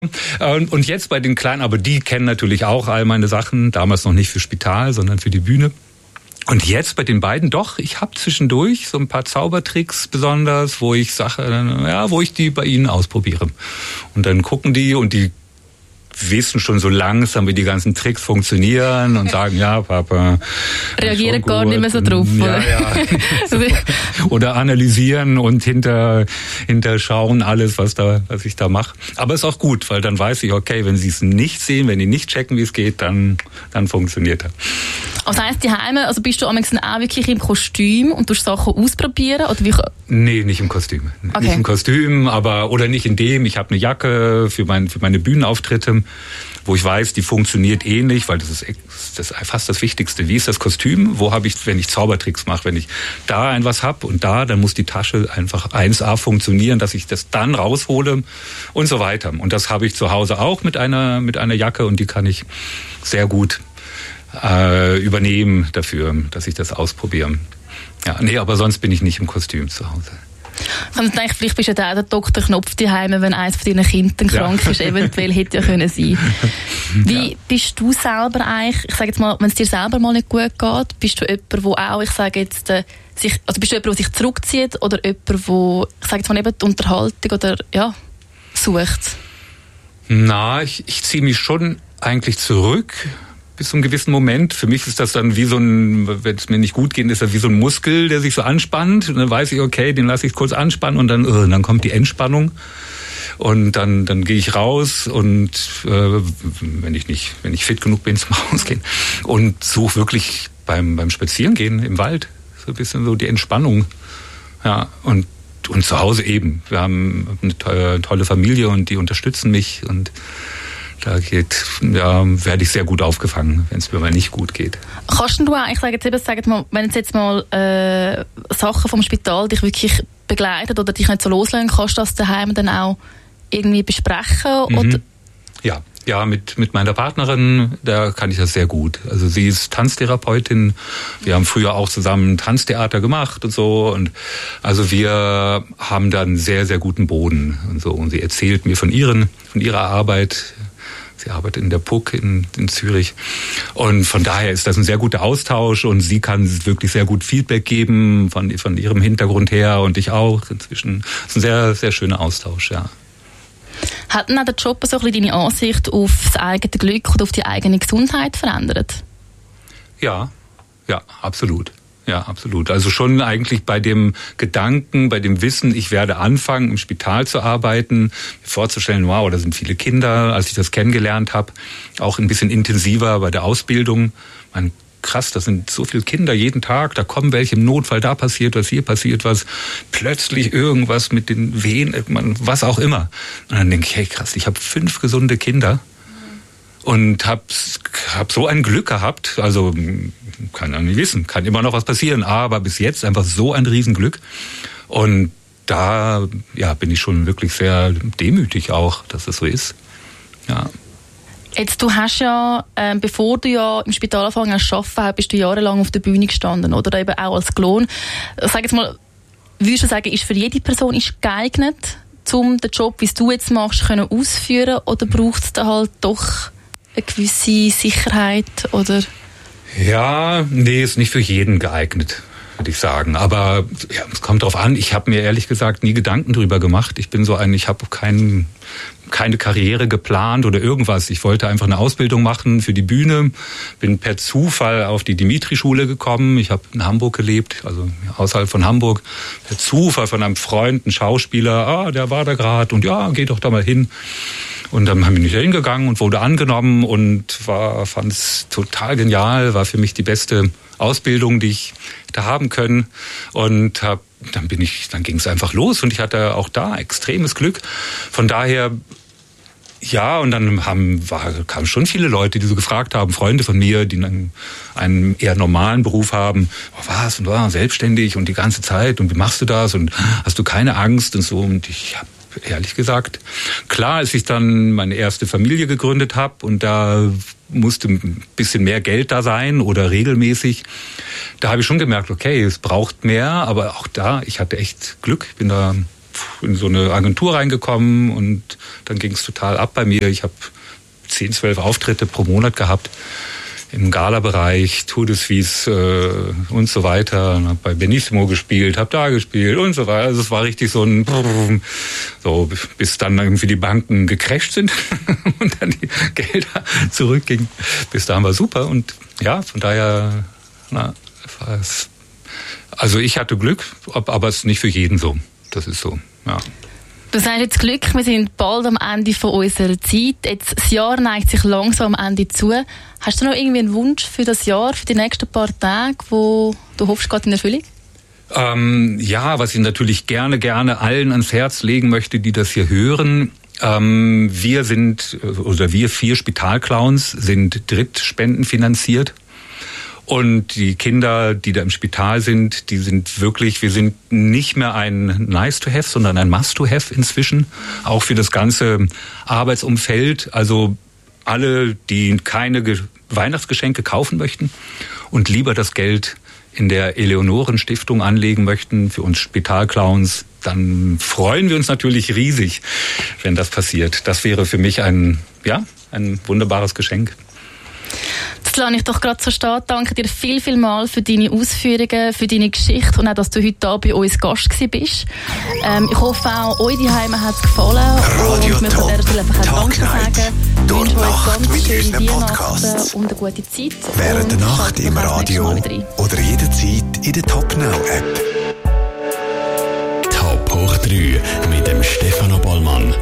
Und jetzt bei den Kleinen, aber die kennen natürlich auch all meine Sachen, damals noch nicht für Spital, sondern für die Bühne. Und jetzt bei den beiden doch, ich habe zwischendurch so ein paar Zaubertricks besonders, wo ich wo ich die bei ihnen ausprobiere. Und dann gucken die und die wissen schon so langsam, wie die ganzen Tricks funktionieren und sagen, ja, Papa. Reagieren gar nicht mehr so drauf. Ja. Oder analysieren und hinterschauen alles, was ich da mache. Aber ist auch gut, weil dann weiß ich, okay, wenn sie es nicht sehen, wenn die nicht checken, wie es geht, dann funktioniert das. Das heisst, also bist du auch wirklich im Kostüm und tust Sachen ausprobieren? Oder wie? Nee, nicht im Kostüm. Okay. Nicht im Kostüm, oder nicht in dem. Ich habe eine Jacke für meine Bühnenauftritte, wo ich weiß, die funktioniert ähnlich, weil das ist fast das Wichtigste. Wie ist das Kostüm? Wo habe ich, wenn ich Zaubertricks mache, wenn ich da was habe und dann muss die Tasche einfach 1A funktionieren, dass ich das dann raushole und so weiter. Und das habe ich zu Hause auch mit einer Jacke und die kann ich sehr gut übernehmen dafür, dass ich das ausprobiere. Ja, aber sonst bin ich nicht im Kostüm zu Hause. Ich habe gedacht, vielleicht bist du ja der Dr. Knopf daheim, wenn eines von deinen Kindern krank ist. Eventuell hätte ja können sein. Wie bist du selber eigentlich, ich sage jetzt mal, wenn es dir selber mal nicht gut geht, bist du jemand, der auch, ich sage jetzt, bist du jemand, der sich zurückzieht oder jemand, der, ich sage jetzt mal, eben die Unterhaltung oder, sucht? Ich ziehe mich schon eigentlich zurück. Bis zu einem gewissen Moment. Für mich ist das dann wie wenn es mir nicht gut geht, ist das wie so ein Muskel, der sich so anspannt. Und dann weiß ich, okay, den lasse ich kurz anspannen und dann kommt die Entspannung. Und dann gehe ich raus und wenn ich fit genug bin zum Rausgehen und suche wirklich beim Spazierengehen im Wald so ein bisschen so die Entspannung. Ja, und zu Hause eben. Wir haben eine tolle Familie und die unterstützen mich und da werde ich sehr gut aufgefangen, wenn es mir mal nicht gut geht. Kannst du auch, ich sage jetzt mal, wenn jetzt mal Sachen vom Spital dich wirklich begleiten oder dich nicht so loslassen, kannst du das daheim dann auch irgendwie besprechen? Oder? Ja, mit meiner Partnerin, da kann ich das sehr gut. Also sie ist Tanztherapeutin. Wir haben früher auch zusammen Tanztheater gemacht und so. Und also wir haben da einen sehr, sehr guten Boden und so. Und sie erzählt mir von ihrer Arbeit. Sie arbeitet in der PUC in Zürich. Und von daher ist das ein sehr guter Austausch und sie kann wirklich sehr gut Feedback geben von ihrem Hintergrund her und ich auch. Inzwischen ist ein sehr, sehr schöner Austausch, ja. Hat denn auch der Job so ein bisschen deine Ansicht auf das eigene Glück und auf die eigene Gesundheit verändert? Ja, absolut. Ja, absolut. Also schon eigentlich bei dem Gedanken, bei dem Wissen, ich werde anfangen, im Spital zu arbeiten, mir vorzustellen, wow, da sind viele Kinder, als ich das kennengelernt habe, auch ein bisschen intensiver bei der Ausbildung. Krass, das sind so viele Kinder jeden Tag, da kommen welche im Notfall, da passiert was, hier passiert was, plötzlich irgendwas mit den Venen, was auch immer. Und dann denke ich, hey krass, ich habe 5 gesunde Kinder. Und hab so ein Glück gehabt, also kann man nicht wissen, kann immer noch was passieren, aber bis jetzt einfach so ein Riesenglück. Und da bin ich schon wirklich sehr demütig auch, dass es so ist. Ja. Jetzt, du hast ja, bevor du ja im Spital angefangen hast zu arbeiten, bist du jahrelang auf der Bühne gestanden, oder eben auch als Klon. Sag jetzt mal, würdest du sagen, ist für jede Person geeignet, um den Job, wie du jetzt machst, ausführen, oder braucht es da halt doch eine gewisse Sicherheit, oder? Ja, ist nicht für jeden geeignet, würde ich sagen. Aber es kommt drauf an. Ich habe mir ehrlich gesagt nie Gedanken drüber gemacht. Ich habe keine Karriere geplant oder irgendwas. Ich wollte einfach eine Ausbildung machen für die Bühne. Bin per Zufall auf die Dimitri-Schule gekommen. Ich habe in Hamburg gelebt, also außerhalb von Hamburg. Per Zufall von einem Freund, ein Schauspieler, der war da gerade und geh doch da mal hin. Und dann bin ich da hingegangen und wurde angenommen und fand es total genial, war für mich die beste Ausbildung, die ich da haben können. Und dann ging es einfach los und ich hatte auch da extremes Glück. Von daher, und dann kamen schon viele Leute, die so gefragt haben, Freunde von mir, die einen eher normalen Beruf haben, was, und selbstständig und die ganze Zeit und wie machst du das und hast du keine Angst und so. Und ich habe ehrlich gesagt, klar, als ich dann meine erste Familie gegründet habe und da musste ein bisschen mehr Geld da sein oder regelmäßig, da habe ich schon gemerkt, okay, es braucht mehr, aber auch da, ich hatte echt Glück, bin da in so eine Agentur reingekommen und dann ging es total ab bei mir. Ich habe 10, 12 Auftritte pro Monat gehabt im Gala-Bereich, Tour de Suisse und so weiter. Habe bei Benissimo gespielt, habe da gespielt und so weiter. Also es war richtig so ein so, bis dann irgendwie die Banken gecrasht sind und dann die Gelder zurückgingen. Bis dahin war super und ja, von daher, also ich hatte Glück, aber es ist nicht für jeden so. Das ist so, ja. Du sagst jetzt Glück, wir sind bald am Ende von unserer Zeit. Jetzt, das Jahr neigt sich langsam am Ende zu. Hast du noch irgendwie einen Wunsch für das Jahr, für die nächsten paar Tage, wo du hoffst, geht in Erfüllung? Ja, was ich natürlich gerne allen ans Herz legen möchte, die das hier hören. Wir 4 Spitalclowns sind drittspendenfinanziert. Und die Kinder, die da im Spital sind, wir sind nicht mehr ein Nice-to-have, sondern ein Must-to-have inzwischen. Auch für das ganze Arbeitsumfeld. Also alle, die keine Weihnachtsgeschenke kaufen möchten und lieber das Geld in der Eleonoren-Stiftung anlegen möchten, für uns Spitalclowns, dann freuen wir uns natürlich riesig, wenn das passiert. Das wäre für mich ein wunderbares Geschenk. Das lasse ich doch gerade so stehen. Danke dir viel mal für deine Ausführungen, für deine Geschichte und auch, dass du heute hier bei uns Gast gewesen bist. Ich hoffe auch, euch die Heime hat es gefallen. Radio und wir können dir einfach auch Danke sagen. Durch Nacht ganz mit schöne unseren Podcasts. Und eine gute Zeit. Während der Nacht im Radio oder jederzeit in der Top Now App. Top hoch 3 mit dem Stefano Bollmann.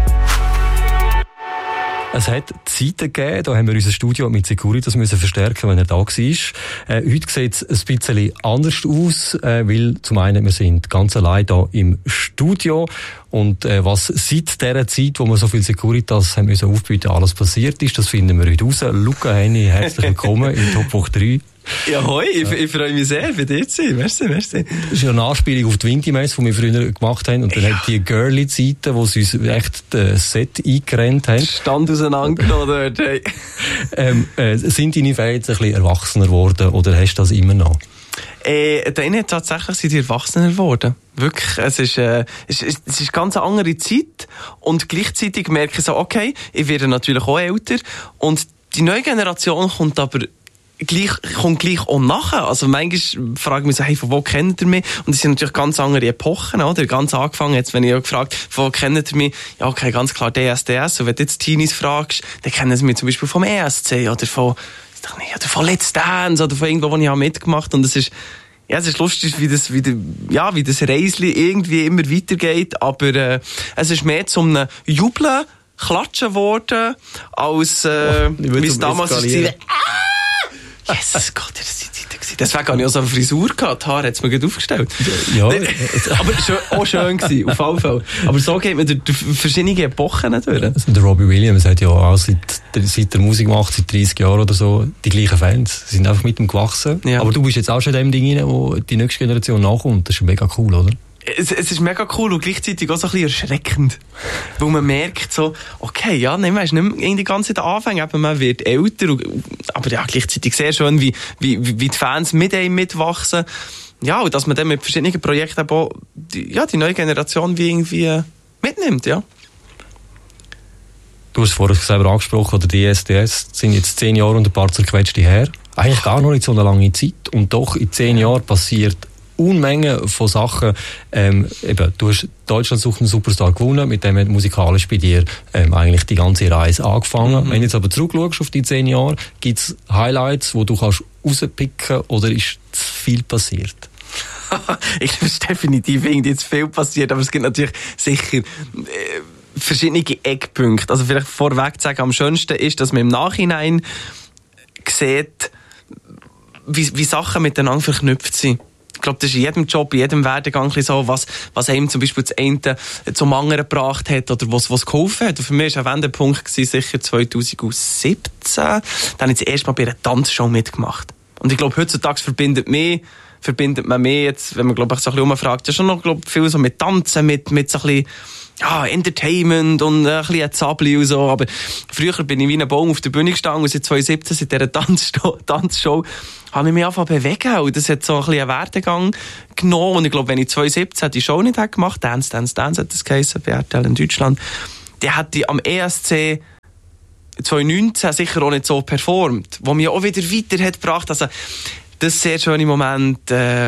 Es hat Zeiten gegeben, da haben wir unser Studio mit Securitas müssen verstärken, wenn er da war. Heute sieht es ein bisschen anders aus, weil zum einen, wir sind ganz allein da im Studio und was seit dieser Zeit, wo wir so viel Securitas haben müssen aufbieten, alles passiert ist, das finden wir heute raus. Luca Henny, herzlich willkommen im Top hoch 3. Ja, hoi, ich freue mich sehr, bei dir zu sein. Merci. Das ist ja eine Anspielung auf die Windy-Messe, die wir früher gemacht haben. Und dann hat die Girly-Zeiten, wo sie uns echt das Set eingerannt haben. Stand auseinandergenommen dort, hey. Sind deine Fans jetzt ein bisschen erwachsener geworden oder hast du das immer noch? Dann tatsächlich sind die erwachsener geworden. Wirklich, es ist eine ganz andere Zeit. Und gleichzeitig merke ich so, okay, ich werde natürlich auch älter. Und die neue Generation kommt aber gleich auch nachher. Also manchmal frage ich mich so, hey, von wo kennt ihr mich? Und es sind natürlich ganz andere Epochen, oder? Ganz angefangen, jetzt, wenn ich auch gefragt, von wo kennt ihr mich? Ja, okay, ganz klar DSDS. Und wenn du jetzt Teenies fragst, dann kennen sie mich zum Beispiel vom ESC oder von Let's Dance oder von irgendwo, wo ich mitgemacht habe. Und es ist lustig, wie das Reisli irgendwie immer weitergeht, aber es ist mehr zu einem Jubeln, Klatschen geworden, als wie es damals war. Jesus Gott, das ist die Zeit. Deswegen habe ich auch so eine Frisur gehabt. Die Haare hat es mir gut aufgestellt. Ja. Aber auch schön gewesen, auf jeden Fall. Aber so geht man durch verschiedene Epochen durch. Also der Robbie Williams hat ja auch seit der Musik macht, seit 30 Jahren oder so, die gleichen Fans. Sie sind einfach mit ihm gewachsen. Ja. Aber du bist jetzt auch schon in dem Ding rein, wo die nächste Generation nachkommt. Das ist mega cool, oder? Es ist mega cool und gleichzeitig auch so ein bisschen erschreckend. Weil man merkt so, okay, ja, man ist nicht mehr die ganze Zeit Anfang, eben man wird älter, aber ja, gleichzeitig sehr schön, wie die Fans mit einem mitwachsen. Ja, und dass man dann mit verschiedenen Projekten auch die neue Generation wie irgendwie mitnimmt, ja. Du hast es vorher selber angesprochen, oder die SDS sind jetzt 10 Jahre und ein paar zerquetschte her. Eigentlich gar noch nicht so eine lange Zeit. Und doch in 10 Jahren passiert Unmengen von Sachen. Du hast Deutschland sucht einen Superstar gewonnen, mit dem hat musikalisch bei dir eigentlich die ganze Reise angefangen. Wenn du jetzt aber zurückschaust auf die 10 Jahre, gibt es Highlights, wo du kannst rauspicken oder ist zu viel passiert? Ich glaube, es ist definitiv irgendwie zu viel passiert, aber es gibt natürlich sicher verschiedene Eckpunkte. Also vielleicht vorweg zu sagen, am schönsten ist, dass man im Nachhinein sieht, wie Sachen miteinander verknüpft sind. Ich glaube, das ist in jedem Job, in jedem Werdegang so, was einem zum Beispiel das eine zum anderen gebracht hat oder was geholfen hat. Und für mich war ein Wendepunkt sicher 2017. Dann habe ich das erste Mal bei einer Tanzshow mitgemacht. Und ich glaube, heutzutage verbindet man mehr jetzt, wenn man, glaube ich, so ein bisschen umfragt, ja schon noch, glaube ich, viel so mit Tanzen, mit so ein bisschen, Entertainment und ein bisschen Zabli und so, aber früher bin ich wie ein Baum auf der Bühne gestanden und seit 2017, seit dieser Tanzshow, habe ich mich angefangen zu bewegen und das hat so ein bisschen einen Werdegang genommen und ich glaube, wenn ich 2017 die Show nicht hätte gemacht, Dance hat das geheißen, bei RTL in Deutschland, die hätte ich am ESC 2019 sicher auch nicht so performt, wo mich auch wieder weiter hat gebracht, also das ist sehr schöne Moment,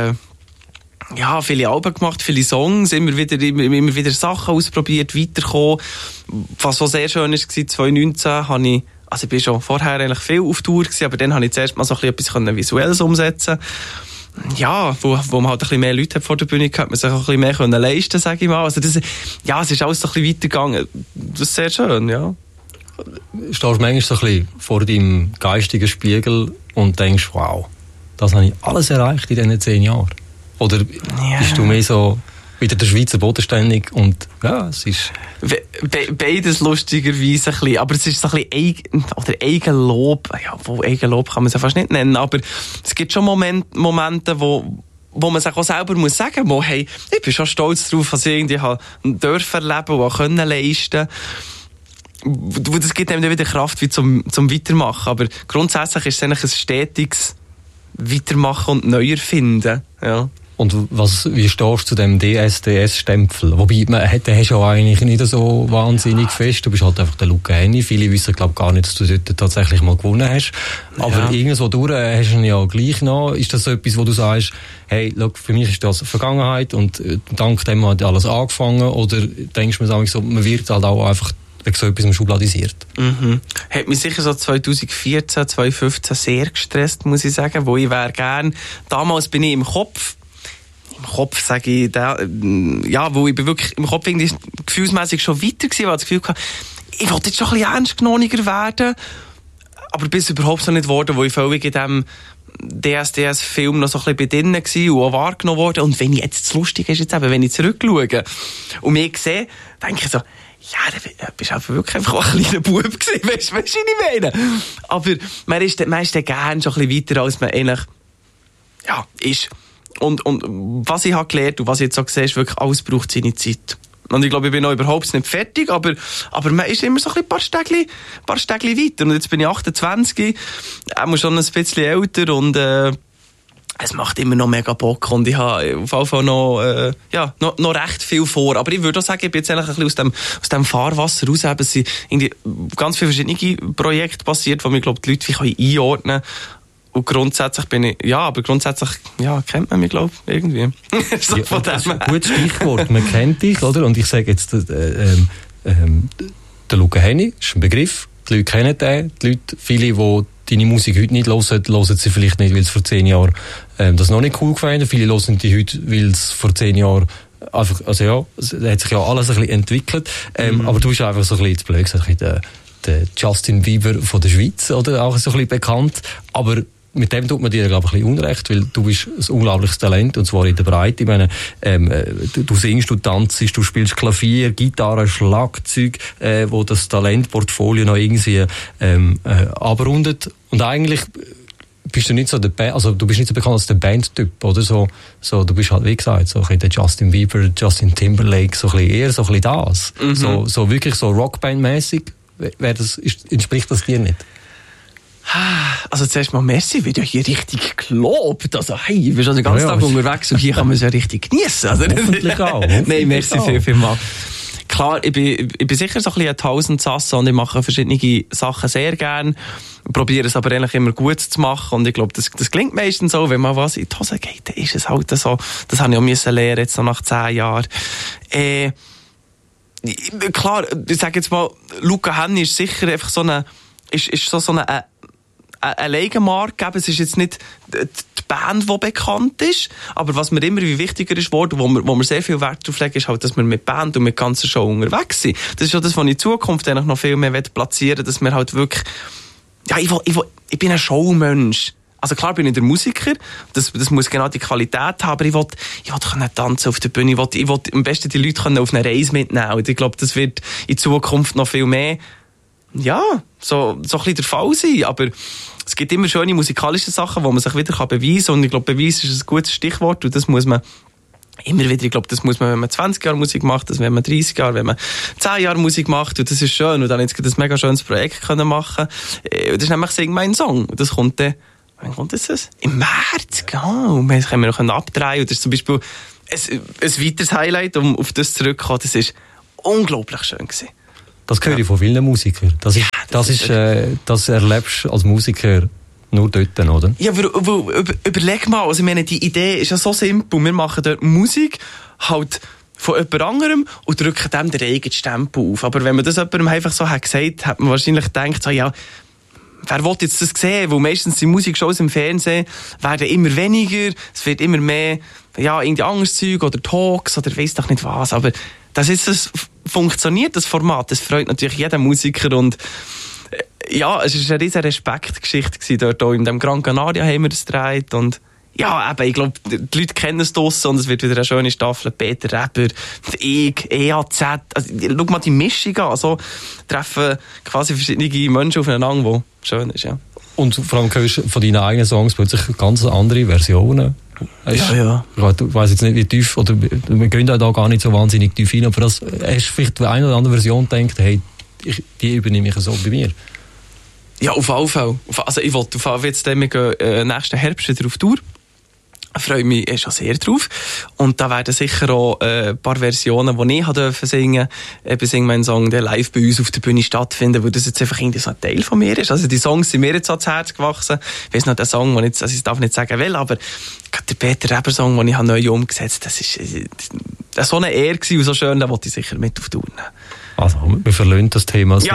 viele Alben gemacht, viele Songs, immer wieder Sachen ausprobiert, weitergekommen. Was auch sehr schön war, 2019 habe ich, also ich bin schon vorher eigentlich viel auf Tour gewesen, aber dann habe ich zuerst mal so ein bisschen etwas Visuelles umsetzen. Ja, wo man halt ein bisschen mehr Leute hat vor der Bühne gehabt, man sich auch ein bisschen mehr leisten, sage ich mal. Also das, es ist alles so ein bisschen weitergegangen. Das ist sehr schön, ja. Stehst du manchmal so ein bisschen vor deinem geistigen Spiegel und denkst, wow, das habe ich alles erreicht in diesen 10 Jahren? Oder bist du mehr so wieder der Schweizer bodenständig und es ist... Beides lustigerweise ein bisschen, aber es ist so ein bisschen Eigenlob, Eigenlob kann man es ja fast nicht nennen, aber es gibt schon Momente, wo man sich auch selber muss sagen muss, hey, ich bin schon stolz darauf, dass ich irgendwie dürfen leben und auch können leisten. Das gibt einem dann wieder Kraft wie zum Weitermachen, aber grundsätzlich ist es eigentlich ein stetiges Weitermachen und neu erfinden, ja. Und wie stehst du zu dem DSDS-Stempel? Wobei, den hast du ja eigentlich nicht so wahnsinnig fest. Du bist halt einfach der Luca Hänni. Viele wissen, glaube ich, gar nicht, dass du dort tatsächlich mal gewonnen hast. Aber irgendwo durch hast du ihn ja gleich noch. Ist das so etwas, wo du sagst, hey, look, für mich ist das Vergangenheit und dank dem hat alles angefangen? Oder denkst du mir so, man wird halt auch einfach wegen so etwas schubladisiert? Hat mich sicher so 2014, 2015 sehr gestresst, muss ich sagen, wo ich wäre gern, damals bin ich im Kopf sage ich, wo ich bin wirklich im Kopf irgendwie gefühlsmässig schon weiter gewesen, weil ich das Gefühl hatte, ich wollte jetzt schon ein bisschen ernstgenommener werden, aber bis überhaupt so nicht geworden, wo ich völlig in diesem DSDS-Film noch so ein bisschen drin war und auch wahrgenommen wurde. Und wenn ich jetzt, das Lustige ist jetzt eben, wenn ich zurückschaue und mich sehe, denke ich so, da bist du wirklich einfach ein kleiner Bub gewesen, weißt du, was ich meine? Aber man ist dann gerne schon ein bisschen weiter, als man eigentlich, ist. Und was ich habe gelernt und was ich jetzt auch sehe, ist wirklich, alles braucht seine Zeit. Und ich glaube, ich bin noch überhaupt nicht fertig, aber man ist immer so ein paar Stegli weiter. Und jetzt bin ich 28, auch schon ein bisschen älter und es macht immer noch mega Bock und ich habe auf jeden Fall noch recht viel vor. Aber ich würde auch sagen, ich bin jetzt eigentlich ein bisschen aus dem Fahrwasser raus. Es sind irgendwie ganz viele verschiedene Projekte passiert, die mir, glaube ich, die Leute einordnen können. Und grundsätzlich kennt man mich, glaube ich, irgendwie. So von das ist ein gutes Stichwort. Man kennt dich, oder? Und ich sage jetzt, der Luca Hänni ist ein Begriff. Die Leute kennen den. Die Leute, viele, die deine Musik heute nicht hören sie vielleicht nicht, weil es vor 10 Jahren das noch nicht cool gefallen. Viele hören die heute, weil es vor 10 Jahren einfach, es hat sich ja alles ein bisschen entwickelt. Aber du bist einfach so ein bisschen, blöd gesagt, der Justin Bieber von der Schweiz, oder? Auch so ein bisschen bekannt. Aber mit dem tut man dir, glaube ich, ein bisschen Unrecht, weil du bist ein unglaubliches Talent, und zwar in der Breite. Ich meine, du singst, du tanzt, du spielst Klavier, Gitarre, Schlagzeug, wo das Talentportfolio noch irgendwie abrundet. Und eigentlich bist du nicht so du bist nicht so bekannt als der Bandtyp, oder? So, du bist halt, wie gesagt, so ein bisschen der Justin Bieber, Justin Timberlake, so ein bisschen eher so ein bisschen das. Mhm. So wirklich so Rockband-mäßig. Entspricht das dir nicht? Also zuerst mal merci, wird ja hier richtig gelobt. Also hey, ich bin schon den ganzen Tag unterwegs und hier kann man es ja richtig genießen. Also, hoffentlich auch. Nein, merci viel mal. Klar, ich bin sicher so ein bisschen ein Tausendsasser und ich mache verschiedene Sachen sehr gern. Probiere es aber eigentlich immer gut zu machen und ich glaube, das klingt meistens so, wenn man was in die Hose geht, dann ist es halt so. Das habe ich auch müssen lernen, jetzt so nach 10 Jahren. Klar, ich sage jetzt mal, Luca Hänni ist sicher einfach so eine Eigenmarke. Es ist jetzt nicht die Band, die bekannt ist, aber was mir immer wie wichtiger ist geworden, wo wir sehr viel Wert drauf legen, ist halt, dass wir mit Band und mit ganzer Show unterwegs sind. Das ist schon das, was ich in Zukunft eigentlich noch viel mehr platzieren will, dass wir halt wirklich, ich bin ein Showmensch. Also klar bin ich der Musiker, das muss genau die Qualität haben, aber ich will tanzen auf der Bühne, ich will am besten die Leute auf eine Reise mitnehmen. Und ich glaube, das wird in Zukunft noch viel mehr, so ein bisschen der Fall sein. Aber es gibt immer schöne musikalische Sachen, wo man sich wieder beweisen kann. Und ich glaube, Beweis ist ein gutes Stichwort und das muss man immer wieder, ich glaube, das muss man, wenn man 20 Jahre Musik macht, das wenn man 30 Jahre, wenn man 10 Jahre Musik macht, und das ist schön, und dann jetzt ein mega schönes Projekt können machen. Das ist nämlich «Sing mein Song», und das kommt dann, wann kommt das? Im März, genau, und das können wir noch abdrehen, und das ist zum Beispiel ein weiteres Highlight, um auf das zurückzukommen, das ist unglaublich schön gewesen. Das höre ich von vielen Musikern. Das erlebst du als Musiker nur dort, oder? Ja, überleg mal, also ich meine, die Idee ist ja so simpel. Wir machen dort Musik, halt von jemand anderem, und drücken dem den eigenen Stempel auf. Aber wenn man das jemandem einfach so hat gesagt, hat man wahrscheinlich gedacht, so, ja, wer will jetzt das sehen? Weil meistens die Musikshows im Fernsehen werden immer weniger, es wird immer mehr, ja, irgendwie anderes Zeug oder Talks oder weiss doch nicht was. Aber das funktioniert, das Format. Das freut natürlich jeden Musiker, und ja, es war eine riesige Respektgeschichte dort auch in dem Gran Canaria haben wir das gedreht, und ja, eben, ich glaube, die Leute kennen es draussen, und es wird wieder eine schöne Staffel. Peter Reber, ich, EAZ, also, schau mal die Mischung an, so treffen quasi verschiedene Menschen aufeinander, die schön ist, ja. Und vor allem hörst du von deinen eigenen Songs plötzlich ganz andere Versionen. Ja. Ich weiss jetzt nicht, wie tief, oder wir gehen da gar nicht so wahnsinnig tief rein, aber das, hast du vielleicht bei einer oder anderen Version gedacht, hey, die übernehme ich so bei mir? Ja, auf jeden Fall. Also ich wollte auf jeden Fall jetzt, wir gehen nächsten Herbst wieder auf Tour. Ich freue mich schon sehr drauf. Und da werden sicher auch ein paar Versionen, die ich durfte singen, eben «Sing mein Song», der live bei uns auf der Bühne stattfinden, weil das jetzt einfach irgendwie so ein Teil von mir ist. Also die Songs sind mir jetzt ans Herz gewachsen. Ich weiss noch, der Song, den jetzt, also ich darf nicht sagen will, aber der Peter Reber-Song, den ich neu umgesetzt habe, das war so eine Ehre gewesen und so schön, da wollte ich sicher mit auf Tour nehmen. Also, wir verlassen das Thema. Ja.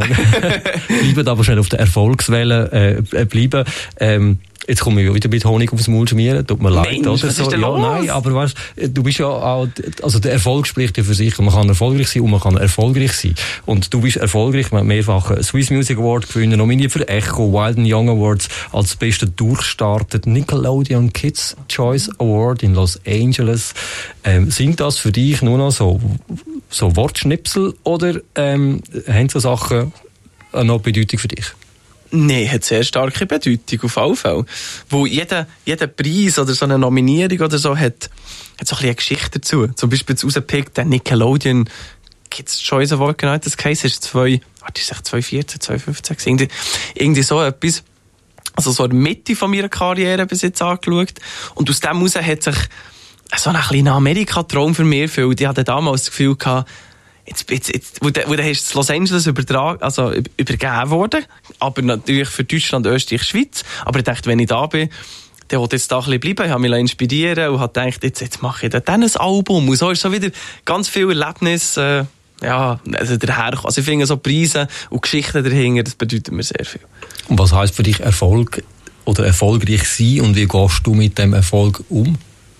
Bleiben aber schnell auf der Erfolgswelle bleiben. Jetzt komme ich wieder mit Honig aufs Maul schmieren. Tut mir leid. Mensch, oder was so. ist denn Ja, los? nein, aber weißt, du bist ja auch, also der Erfolg spricht ja für sich. Man kann erfolgreich sein und man kann erfolgreich sein. Und du bist erfolgreich. Man hat mehrfach einen Swiss Music Award gewonnen, nominiert für Echo, Wild and Young Awards, als bester durchstartet, Nickelodeon Kids Choice Award in Los Angeles. Sind das für dich nur noch so Wortschnipsel, oder haben so Sachen noch Bedeutung für dich? Nein, hat sehr starke Bedeutung, auf jeden Fall. Weil jeder Preis oder so eine Nominierung oder so hat so ein bisschen eine Geschichte dazu. Zum Beispiel jetzt rausgepickt, der Nickelodeon Kids Choice Award, genau, das Case ist 2014, 2015, irgendwie so etwas. Also so in der Mitte von meiner Karriere bis jetzt angeschaut. Und aus dem heraus hat sich so ein kleiner Amerika-Traum für mich erfüllt. Ich hatte damals das Gefühl gehabt, wo dann hast du Los Angeles übergeben worden, aber natürlich für Deutschland, Österreich, Schweiz. Aber ich dachte, wenn ich da bin, dann wollte ich jetzt da ein bisschen bleiben. Ich habe mich inspirieren und habe gedacht, jetzt mache ich dann ein Album. Und so ist so wieder ganz viel Erlebnis, also daherkommen. Also ich finde so Preise und Geschichten dahinter, das bedeutet mir sehr viel. Und was heisst für dich Erfolg oder erfolgreich sein, und wie gehst du mit dem Erfolg um?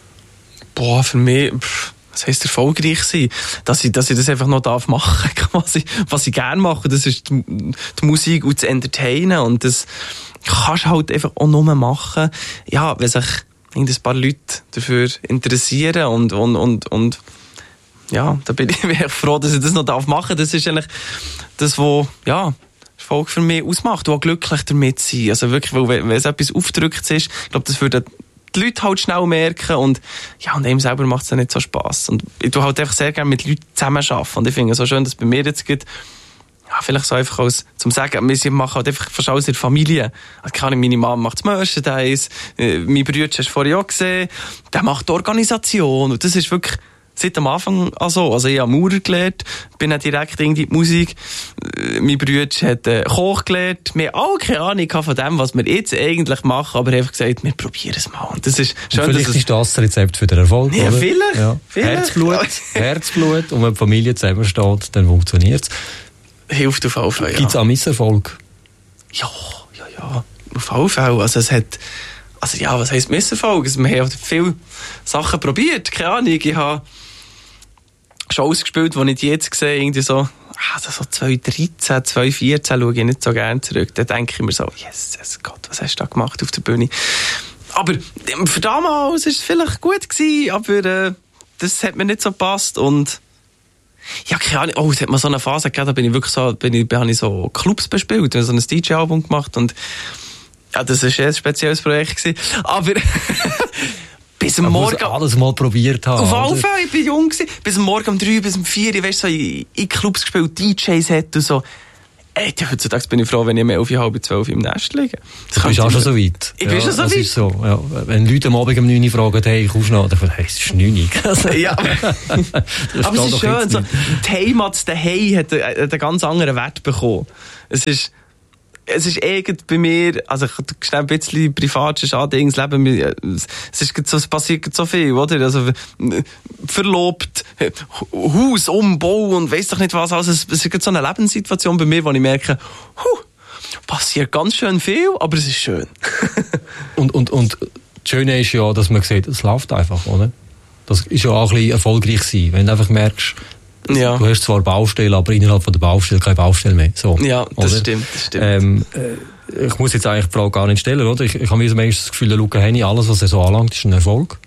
Boah, für mich, was heisst erfolgreich sein? Dass ich das einfach noch machen darf, quasi, was ich gerne mache, das ist die Musik und das Entertainen, und das kannst du halt einfach auch nur machen, ja, wenn sich ein paar Leute dafür interessieren, und ja, da bin ich wirklich froh, dass ich das noch machen darf. Das ist eigentlich das, was, ja, Erfolg für mich ausmacht, und auch glücklich damit sein. Also wirklich, weil wenn es etwas aufgedrückt ist, ich glaube, das würde die Leute halt schnell merken, und ja, und ihm selber macht es dann nicht so Spass. Und ich tue halt einfach sehr gerne mit Leuten zusammenarbeiten, und ich finde es so schön, dass bei mir jetzt geht, ja, vielleicht so einfach zum Sagen, wir machen halt einfach fast alles in der Familie. Also meine Mama macht das Merchandise, mein Bruder hast du vorhin auch gesehen, der macht die Organisation, und das ist wirklich seit am Anfang also ich habe Maurer gelernt, bin dann direkt in die Musik. Mein Bruder hat Koch gelernt. Wir haben auch keine Ahnung von dem, was wir jetzt eigentlich machen, aber einfach gesagt, wir probieren es mal. Und das ist schön, und vielleicht ist das Rezept für den Erfolg, ja, oder? Vielleicht. Ja. Herzblut, und wenn die Familie zusammensteht, dann funktioniert es. Hilft auf jeden Fall, ja. Gibt es auch Misserfolg? Ja, auf jeden Fall. Also es hat, was heisst Misserfolg? Also wir haben viele Sachen probiert, keine Ahnung, ich habe Shows gespielt, die ich jetzt sehe, irgendwie so 2013, 2014 schaue ich nicht so gerne zurück. Da denke ich mir so, yes, Gott, was hast du da gemacht auf der Bühne? Aber für damals war es vielleicht gut gewesen, aber das hat mir nicht so gepasst, und ja, keine Ahnung, es hat mal so eine Phase gegeben, da bin ich wirklich habe ich so Clubs bespielt, so ein DJ-Album gemacht, und ja, das war ein spezielles Projekt gewesen. Aber bis am Morgen... alles mal probiert haben. Auf alle Fälle, ich war jung gewesen. Bis am Morgen um 3, bis um 4, weißt du, so in Clubs gespielt, DJs hat und so. Ey, heutzutage bin ich froh, wenn ich mehr auf 11:30 im Nest liege. Du bist auch schon so weit. Ich bin schon so weit. Ist so, ja. Wenn Leute am Abend um 9 Uhr fragen, hey, kommst du noch? Dann hey, es ist 9 Uhr. Ja. Aber es ist schön, so, die Heimat daheim hat einen ganz anderen Wert bekommen. Es ist bei mir, also ich schnell ein bisschen privat Dings leben, es passiert so viel, oder? Also, verlobt, Haus umbauen und weiss doch nicht was, also es ist so eine Lebenssituation bei mir, wo ich merke, passiert ganz schön viel, aber es ist schön. und das Schöne ist ja, dass man sieht, es läuft einfach, oder? Das ist ja auch ein bisschen erfolgreich sein, wenn du einfach merkst, du hast zwar Baustelle, aber innerhalb von der Baustelle keine Baustelle mehr. So, ja, das oder? Stimmt. Ich muss jetzt eigentlich die Frage gar nicht stellen, oder? Ich habe mir manchmal das Gefühl, der Luca Henny, alles, was er so anlangt, ist ein Erfolg.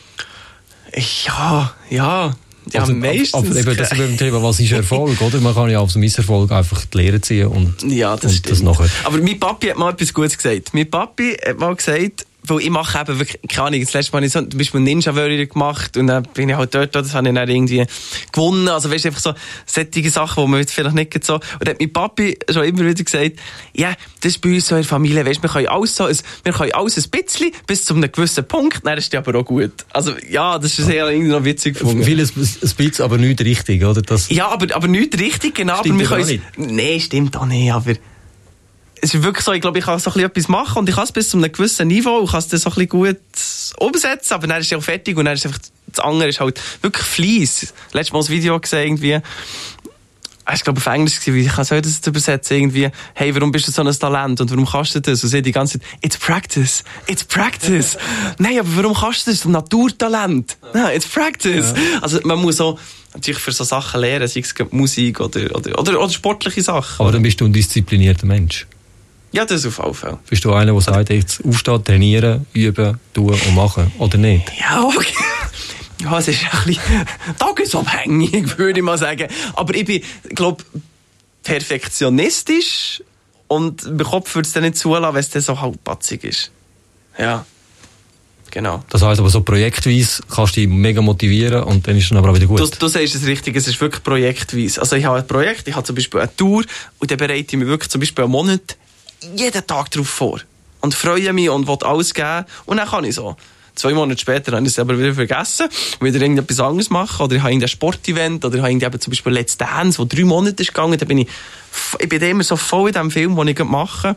Ja, also, meistens. Aber eben, das ist beim Thema, was ist Erfolg, oder? Man kann ja aus dem Misserfolg einfach die Lehre ziehen und das stimmt. Das nachher. Aber mein Papi hat mal etwas Gutes gesagt. Mein Papi hat mal gesagt, weil ich mache eben wirklich, keine Ahnung, das letzte Mal habe ich so, zum Beispiel Ninja Warrior gemacht und dann bin ich halt dort, das habe ich dann irgendwie gewonnen. Also weißt du, einfach so solche Sachen, die man vielleicht nicht so... Und dann hat mein Papi schon immer wieder gesagt, ja, das ist bei uns so in der Familie, weißt du, wir können alles ein bisschen bis zu einem gewissen Punkt, dann ist die aber auch gut. Also ja, das ist sehr irgendwie noch witzig gefunden. Vieles ein bisschen, aber nicht richtig, oder? Das ja, aber nicht richtig, genau. Stimmt aber wir nicht. Nein, stimmt auch nicht, aber... Es ist wirklich so, ich glaube, ich kann so ein bisschen etwas machen und ich kann es bis zu einem gewissen Niveau und kann es dann so ein bisschen gut umsetzen, aber dann ist es auch fertig und dann ist einfach, das andere ist halt wirklich Fleiss. Letztes Mal ein Video gesehen, irgendwie, ich glaube auf Englisch gewesen, wie soll ich das übersetzen, irgendwie, hey, warum bist du so ein Talent und warum kannst du das? Und sie die ganze Zeit, it's practice. Nein, aber warum kannst du das? Ein Naturtalent. Nein, it's practice. Ja. Also man muss auch natürlich für so Sachen lernen, sei es Musik oder sportliche Sachen. Aber dann bist du ein disziplinierter Mensch. Ja, das auf jeden Fall. Bist du einer, der sagt, jetzt aufstehen, trainieren, üben, tun und machen, oder nicht? Ja, okay. Ja, es ist ein bisschen tagesabhängig, würde ich mal sagen. Aber ich bin, glaube perfektionistisch und mein Kopf würde es dann nicht zulassen, wenn es dann so halbpatzig ist. Ja, genau. Das heisst aber so projektweise kannst du dich mega motivieren und dann ist es dann aber auch wieder gut. Du sagst es richtig, es ist wirklich projektweise. Also ich habe ein Projekt, ich habe zum Beispiel eine Tour und dann bereite ich mich wirklich zum Beispiel einen Monat jeden Tag darauf vor. Und freue mich und will alles geben. Und dann kann ich so. 2 Monate später habe ich es aber wieder vergessen, wieder irgendetwas anderes machen. Oder ich habe irgendein Sportevent, oder ich habe irgendwie zum Beispiel Let's Dance, wo 3 Monate ist gegangen. Da bin ich bin immer so voll in dem Film, den ich mache.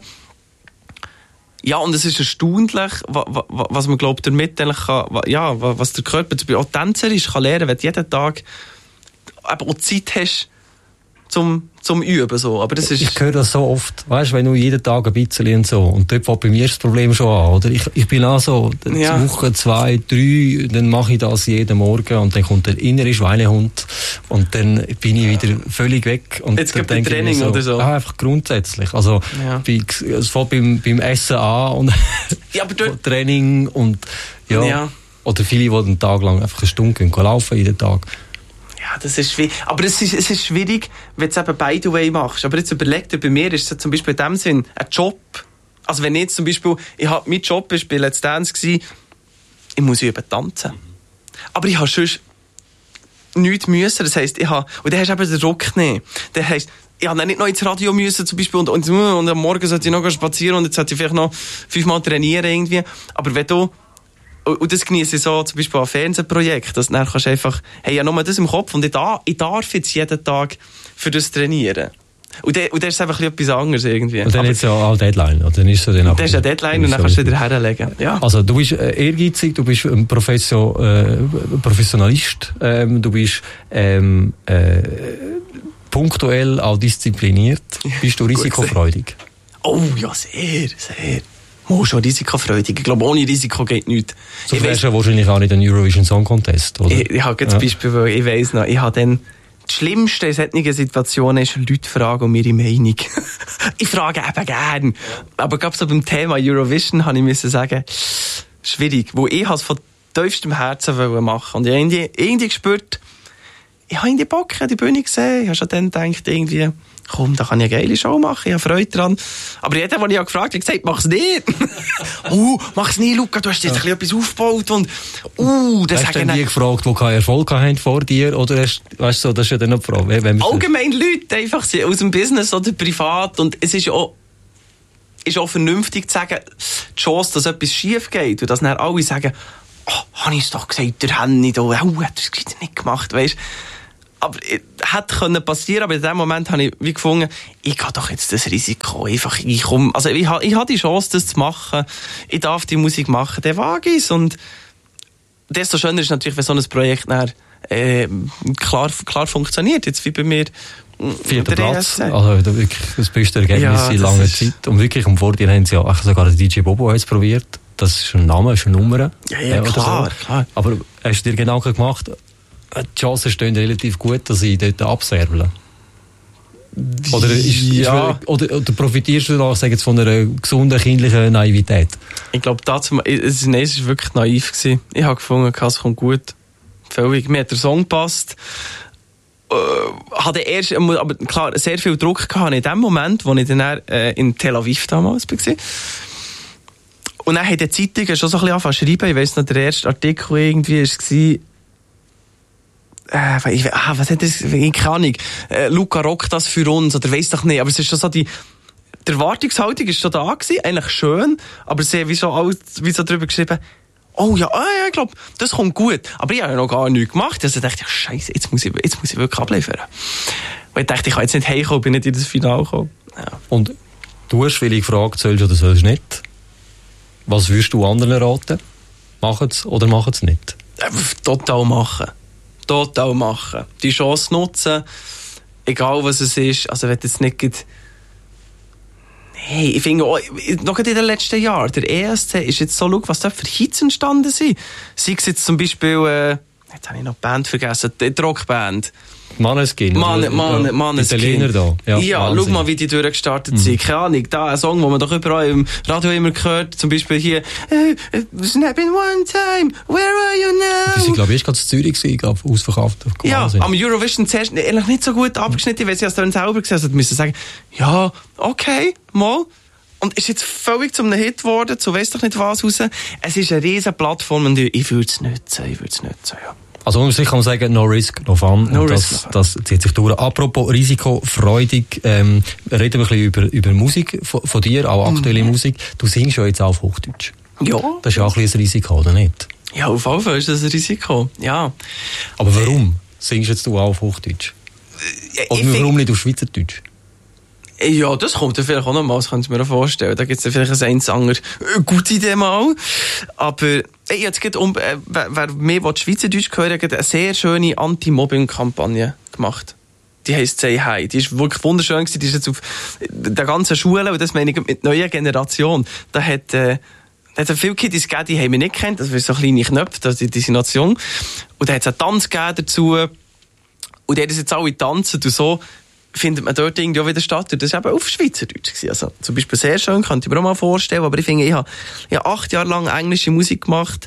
Ja, und es ist erstaunlich, was man glaubt, damit eigentlich kann, ja, was der Körper, auch Tänzer ist, kann lernen, wenn du jeden Tag eben auch Zeit hast, zum Üben, so. Aber das ist... Ich höre das so oft, weißt, wenn du jeden Tag ein bisschen und so. Und dort fängt bei mir das Problem schon an, oder? Ich bin auch so, Woche 2, 3, dann mache ich das jeden Morgen und dann kommt der innere Schweinehund und dann bin ich wieder völlig weg. Und jetzt gibt es Training so, oder so? Einfach grundsätzlich. Also, es fängt beim Essen an und ja, aber dort... Training und, ja. Oder viele, die einen Tag lang einfach eine Stunde laufen jeden Tag. Ja, das ist schwierig. Aber es ist schwierig, wenn du es eben by the way machst. Aber jetzt überleg dir, bei mir ist es zum Beispiel in dem Sinn ein Job. Also wenn ich jetzt zum Beispiel, mein Job war bei Let's Dance, ich muss üben tanzen. Aber ich habe sonst nichts müssen. Das heisst, und dann hast du eben den Druck nicht. Das heisst, ich habe nicht noch ins Radio müssen, zum Beispiel, und am Morgen sollte ich noch spazieren und jetzt sollte ich vielleicht noch 5-mal trainieren irgendwie. Aber wenn du, und das genieße ich so, zum Beispiel an Fernsehprojekten, dass du dann kannst einfach, hey, ja, nur das im Kopf und ich darf jetzt jeden Tag für das trainieren. Und dann ist es einfach etwas anderes irgendwie. Und dann ist es ja auch Deadline. Oder dann ist es dann ist eine Deadline und dann kannst du wieder herlegen. Ja. Also du bist ehrgeizig, du bist ein Professionalist, du bist punktuell auch diszipliniert. Bist du risikofreudig? Oh ja, sehr, sehr. Schon risikofreudig. Ich glaube, ohne Risiko geht nichts. So wärst du wahrscheinlich auch nicht ein Eurovision Song Contest, oder? Ich habe jetzt Beispiel, weil ich weiss noch, ich habe dann das Schlimmste in solchen Situationen ist, Leute fragen um ihre Meinung. Ich frage eben gern. Aber gerade so beim Thema Eurovision habe ich sagen, schwierig. Wo ich es von tiefstem Herzen machen wollte. Und ich habe irgendwie gespürt, ich habe irgendwie Bock, ich habe die Bühne gesehen, ich habe schon dann gedacht, irgendwie, komm, da kann ich eine geile Show machen, ich habe Freude dran. Aber jeder, den ich gefragt habe, hat gesagt, mach's nicht. Mach's nicht, Luca, du hast jetzt ein bisschen etwas aufgebaut und, das hast du denn die gefragt, die keinen Erfolg hatten vor dir, oder weißt du, das ist ja dann noch die Frage. Allgemein Leute, einfach aus dem Business oder privat, und es ist auch vernünftig zu sagen, die Chance, dass etwas schief geht, und dass dann alle sagen, habe ich es doch gesagt, der Henny, hat das nicht gemacht, weisst. Aber es hätte passieren, aber in dem Moment habe ich wie gefunden, ich gehe doch jetzt das Risiko, ich habe die Chance, das zu machen, ich darf die Musik machen, dann wage ich es. Und desto schöner ist natürlich, wenn so ein Projekt dann, klar funktioniert, jetzt wie bei mir. 4. Platz, also wirklich das beste Ergebnis in langer Zeit. Und wirklich, vor dir haben sie ja sogar den DJ Bobo jetzt probiert. Das ist ein Name, ist eine Nummer. Ja, klar, so. Klar. Aber hast du dir Gedanken gemacht, die Chancen stehen relativ gut, dass sie dort absäbeln? Oder profitierst du da, sag jetzt, von einer gesunden kindlichen Naivität? Ich glaube, es war wirklich naiv gewesen. Ich habe gefunden, es kommt gut. Völlig. Mir hat der Song gepasst. Hatte erst, aber klar, sehr viel Druck gehabt in dem Moment, wo ich dann in Tel Aviv damals war. Und dann hat die Zeitung schon so ein bisschen angefangen zu schreiben. Ich weiss noch, der erste Artikel irgendwie war, was hat das? Keine Ahnung. Luca rockt das für uns, oder weiss doch nicht. Aber es ist schon so die Erwartungshaltung ist schon da gewesen, eigentlich schön, aber sie haben wie so drüber geschrieben, ich glaube, das kommt gut. Aber ich habe ja noch gar nichts gemacht. Also dachte ich, Scheiße, jetzt muss ich wirklich abliefern. Weil ich dachte, ich kann jetzt nicht heimkommen, bin nicht in das Finale gekommen. Ja. Und du hast viele gefragt, sollst oder sollst nicht? Was würdest du anderen raten? Machen es oder machen es nicht? Total machen. Die Chance nutzen, egal was es ist. Also wenn es nicht geht. Hey, ich finde auch, noch in den letzten Jahren, der ESC ist jetzt so, schau, was da für Hits entstanden sind. Sei es jetzt zum Beispiel, jetzt habe ich noch die Band vergessen, die Rockband. Maneskin. Maneskin. Italiener da. Ja, schau mal, wie die durchgestartet sind. Keine Ahnung, da ein Song, den man doch überall im Radio immer hört, zum Beispiel hier, Snap in one time, where are you now? Die sind, glaube ich, erst ganz Zürich gewesen, ausverkauft. Ja, am Eurovision zuerst ehrlich nicht so gut abgeschnitten, weil sie es dann selber gesehen haben, müssen sagen, ja, okay, mal. Und ist jetzt völlig zum Hit geworden, so weiss doch nicht was raus. Es ist eine riesen Plattform und ich würde es nutzen, ja. Also unter kann man sagen, no risk, no fun. Das zieht sich durch. Apropos risikofreudig, reden wir ein bisschen über Musik von dir, auch aktuelle Musik. Du singst ja jetzt auch auf Hochdeutsch. Ja. Das ist ja auch ein Risiko, oder nicht? Ja, auf jeden Fall ist das ein Risiko, ja. Aber warum singst jetzt du auch auf Hochdeutsch? Oder warum nicht auf Schweizerdeutsch? Ja, das kommt ja vielleicht auch noch mal, das kannst du mir auch vorstellen. Da gibt es ja vielleicht eine gute Idee mal. Aber jetzt geht wer mehr Schweizerdeutsch hören, hat eine sehr schöne Anti-Mobbing-Kampagne gemacht. Die heisst «Say Hi». Die ist wirklich wunderschön gewesen. Die ist jetzt auf der ganzen Schule, und das meine ich mit neuer Generation. Da hat viele Kids gegeben, die haben mich nicht gekannt. Das sind so kleine Knöpfe, die sind noch zu jung. Und da hat es einen Tanz gegeben dazu. Und die haben jetzt alle tanzen und so. Findet man dort irgendwie auch wieder statt. Das war eben auf Schweizerdeutsch gewesen. Also, zum Beispiel sehr schön, könnte ich mir auch mal vorstellen. Aber ich finde, ich habe 8 Jahre lang englische Musik gemacht.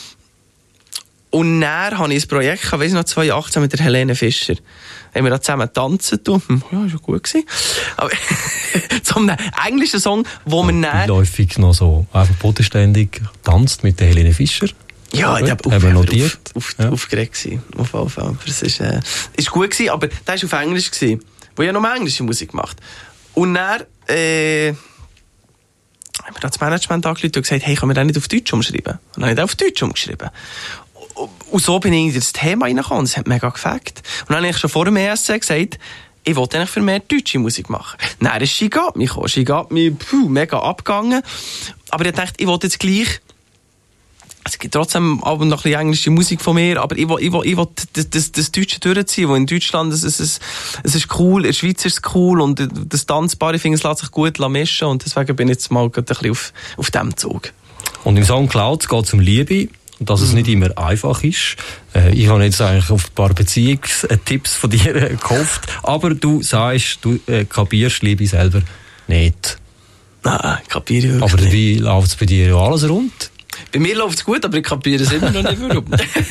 Und dann habe ich ein Projekt, ich weiss noch, 2018 mit der Helene Fischer. Haben wir da zusammen tanzen tun. Ja, ist ja gut gewesen. Aber zum englischen Song, wo man dann... Läufig noch so einfach bodenständig tanzt mit der Helene Fischer. Ja, ich habe notiert. Aufgeregt gewesen. Auf jeden Fall. Das ist gut gewesen, aber der war auf Englisch gewesen. Wo ich ja noch englische Musik gemacht. Und dann, haben wir das Management angerufen und gesagt, hey, können wir das nicht auf Deutsch umschreiben? Und dann habe ich das auf Deutsch umgeschrieben. Und so bin ich in das Thema reingekommen. Das hat mega gefällt. Und dann habe ich schon vor dem ESC gesagt, ich wollte eigentlich für mehr deutsche Musik machen. Dann ist «She Got Me» gekommen. «She Got Me» mega abgegangen. Aber ich dachte, ich wollte jetzt gleich... Es gibt trotzdem aber noch ein bisschen englische Musik von mir, aber ich will das Deutsche durchziehen, wo in Deutschland es ist cool, in der Schweiz ist es cool und das Tanzbare, ich finde, es lässt sich gut mischen und deswegen bin ich jetzt mal ein bisschen auf dem Zug. Und im Song «Clouds» geht es um Liebe, dass es nicht immer einfach ist. Ich habe jetzt eigentlich auf ein paar Beziehungstipps von dir gehofft, aber du sagst, du kapierst Liebe selber nicht. Nein, kapiere ich wirklich nicht. Aber wie läuft es bei dir alles rund? Bei mir läuft es gut, aber ich kapiere es immer noch nicht, warum.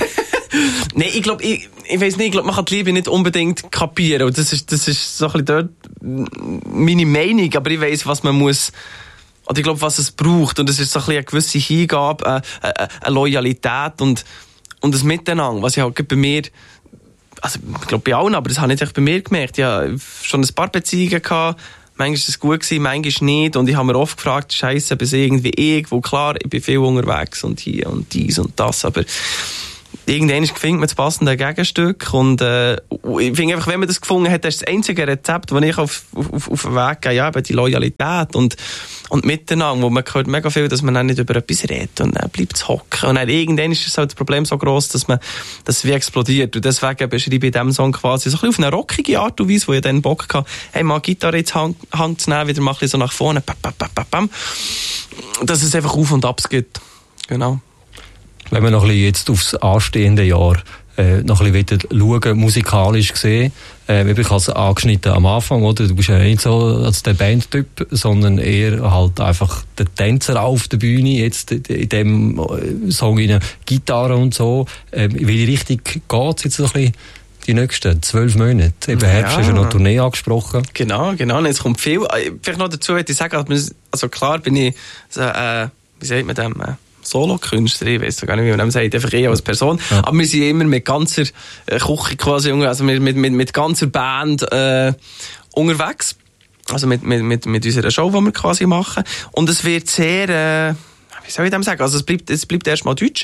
Nein, ich glaube, ich weiss nicht, ich glaube, man kann die Liebe nicht unbedingt kapieren. Und das ist so ein bisschen dort meine Meinung, aber ich weiss, was man muss, oder ich glaube, was es braucht. Und es ist so ein bisschen eine gewisse Hingabe, eine Loyalität und ein Miteinander, was ich halt bei mir, also ich glaube bei allen, aber das habe ich nicht bei mir gemerkt. Ich habe schon ein paar Beziehungen gehabt, manchmal ist es gut gewesen, manchmal nicht. Und ich habe mir oft gefragt, Scheiße, bin irgendwie irgendwo, klar, ich bin viel unterwegs und hier und dies und das, aber irgendwann findet man das passende Gegenstück. Und ich finde einfach, wenn man das gefunden hat, das ist das einzige Rezept, das ich auf den Weg gehe, ja, eben die Loyalität und miteinander, wo man hört mega viel, dass man dann nicht über etwas redet und dann bleibt es hocken. Und dann irgendwann ist halt das Problem so gross, dass es wie explodiert. Und deswegen beschreibe ich in diesem Song quasi so ein bisschen auf eine rockige Art und Weise, wo ich dann Bock hatte, hey, mal Gitarre jetzt Hand zu nehmen, wieder mal ein bisschen so nach vorne, dass es einfach Auf und Abs gibt. Genau. Wenn wir noch ein bisschen jetzt aufs anstehende Jahr noch ein bisschen schauen, musikalisch gesehen, ich habe es angeschnitten am Anfang, oder? Du bist ja nicht so als der Bandtyp, sondern eher halt einfach der Tänzer auf der Bühne, jetzt in dem Song in Gitarre und so. In welche Richtung geht es jetzt so ein bisschen die nächsten 12 Monate? Eben Herbst hast du noch eine Tournee angesprochen. Genau, jetzt kommt viel. Vielleicht noch dazu würde ich sagen, also klar bin ich so, wie sagt man dem, Solo-Künstler, ich weiss gar nicht, wie man das sagt, einfach als Person. Ja. Aber wir sind immer mit ganzer Küche quasi, also mit ganzer Band unterwegs. Also mit unserer Show, die wir quasi machen. Und es wird sehr, wie soll ich dem sagen, also es bleibt erstmal deutsch.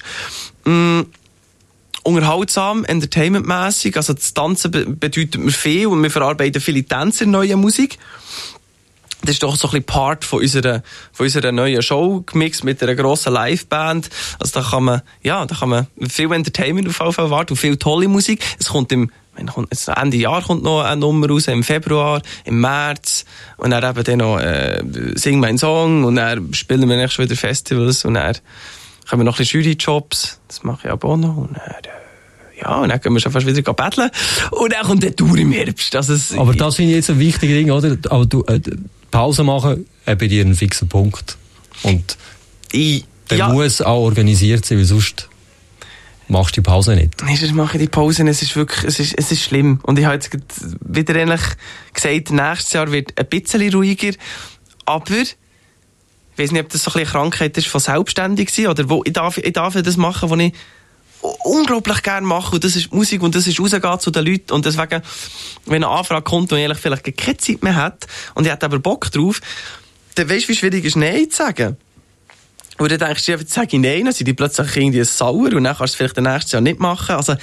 Unterhaltsam, entertainmentmässig, also das Tanzen bedeutet mir viel und wir verarbeiten viele Tänzer in neuer Musik. Das ist doch so ein bisschen Part von unserer neuen Show, gemixt mit einer grossen Liveband. Also da kann man viel Entertainment auf jeden Fall erwarten und viel tolle Musik. Es kommt Ende Jahr kommt noch eine Nummer raus, im Februar, im März. Und dann eben noch Sing mein Song und dann spielen wir nächstes wieder Festivals und dann haben wir noch ein bisschen Juryjobs. Das mache ich aber auch noch. Und dann können wir schon fast wieder battlen. Und dann kommt der Tour im Herbst. Aber das finde ich jetzt ein wichtiges Ding, oder? Aber du, Pause machen, bei dir einen fixen Punkt. Und der muss auch organisiert sein, weil sonst machst du die Pause nicht. Nein, sonst mache ich die Pause. Es ist wirklich, es ist schlimm. Und ich habe jetzt wieder ähnlich gesagt, nächstes Jahr wird ein bisschen ruhiger. Aber ich weiß nicht, ob das so ein bisschen eine Krankheit ist von selbstständig sein oder wo ich darf das machen, was ich unglaublich gerne mache, und das ist Musik und das ist rausgehen zu den Leuten, und deswegen, wenn eine Anfrage kommt und ich vielleicht keine Zeit mehr hat und ich hätte aber Bock drauf, dann weisst du, wie schwierig ist, Nein zu sagen. Und dann denkst du, jetzt sage ich Nein, dann sind die plötzlich irgendwie sauer und dann kannst du es vielleicht nächstes Jahr nicht machen. Also,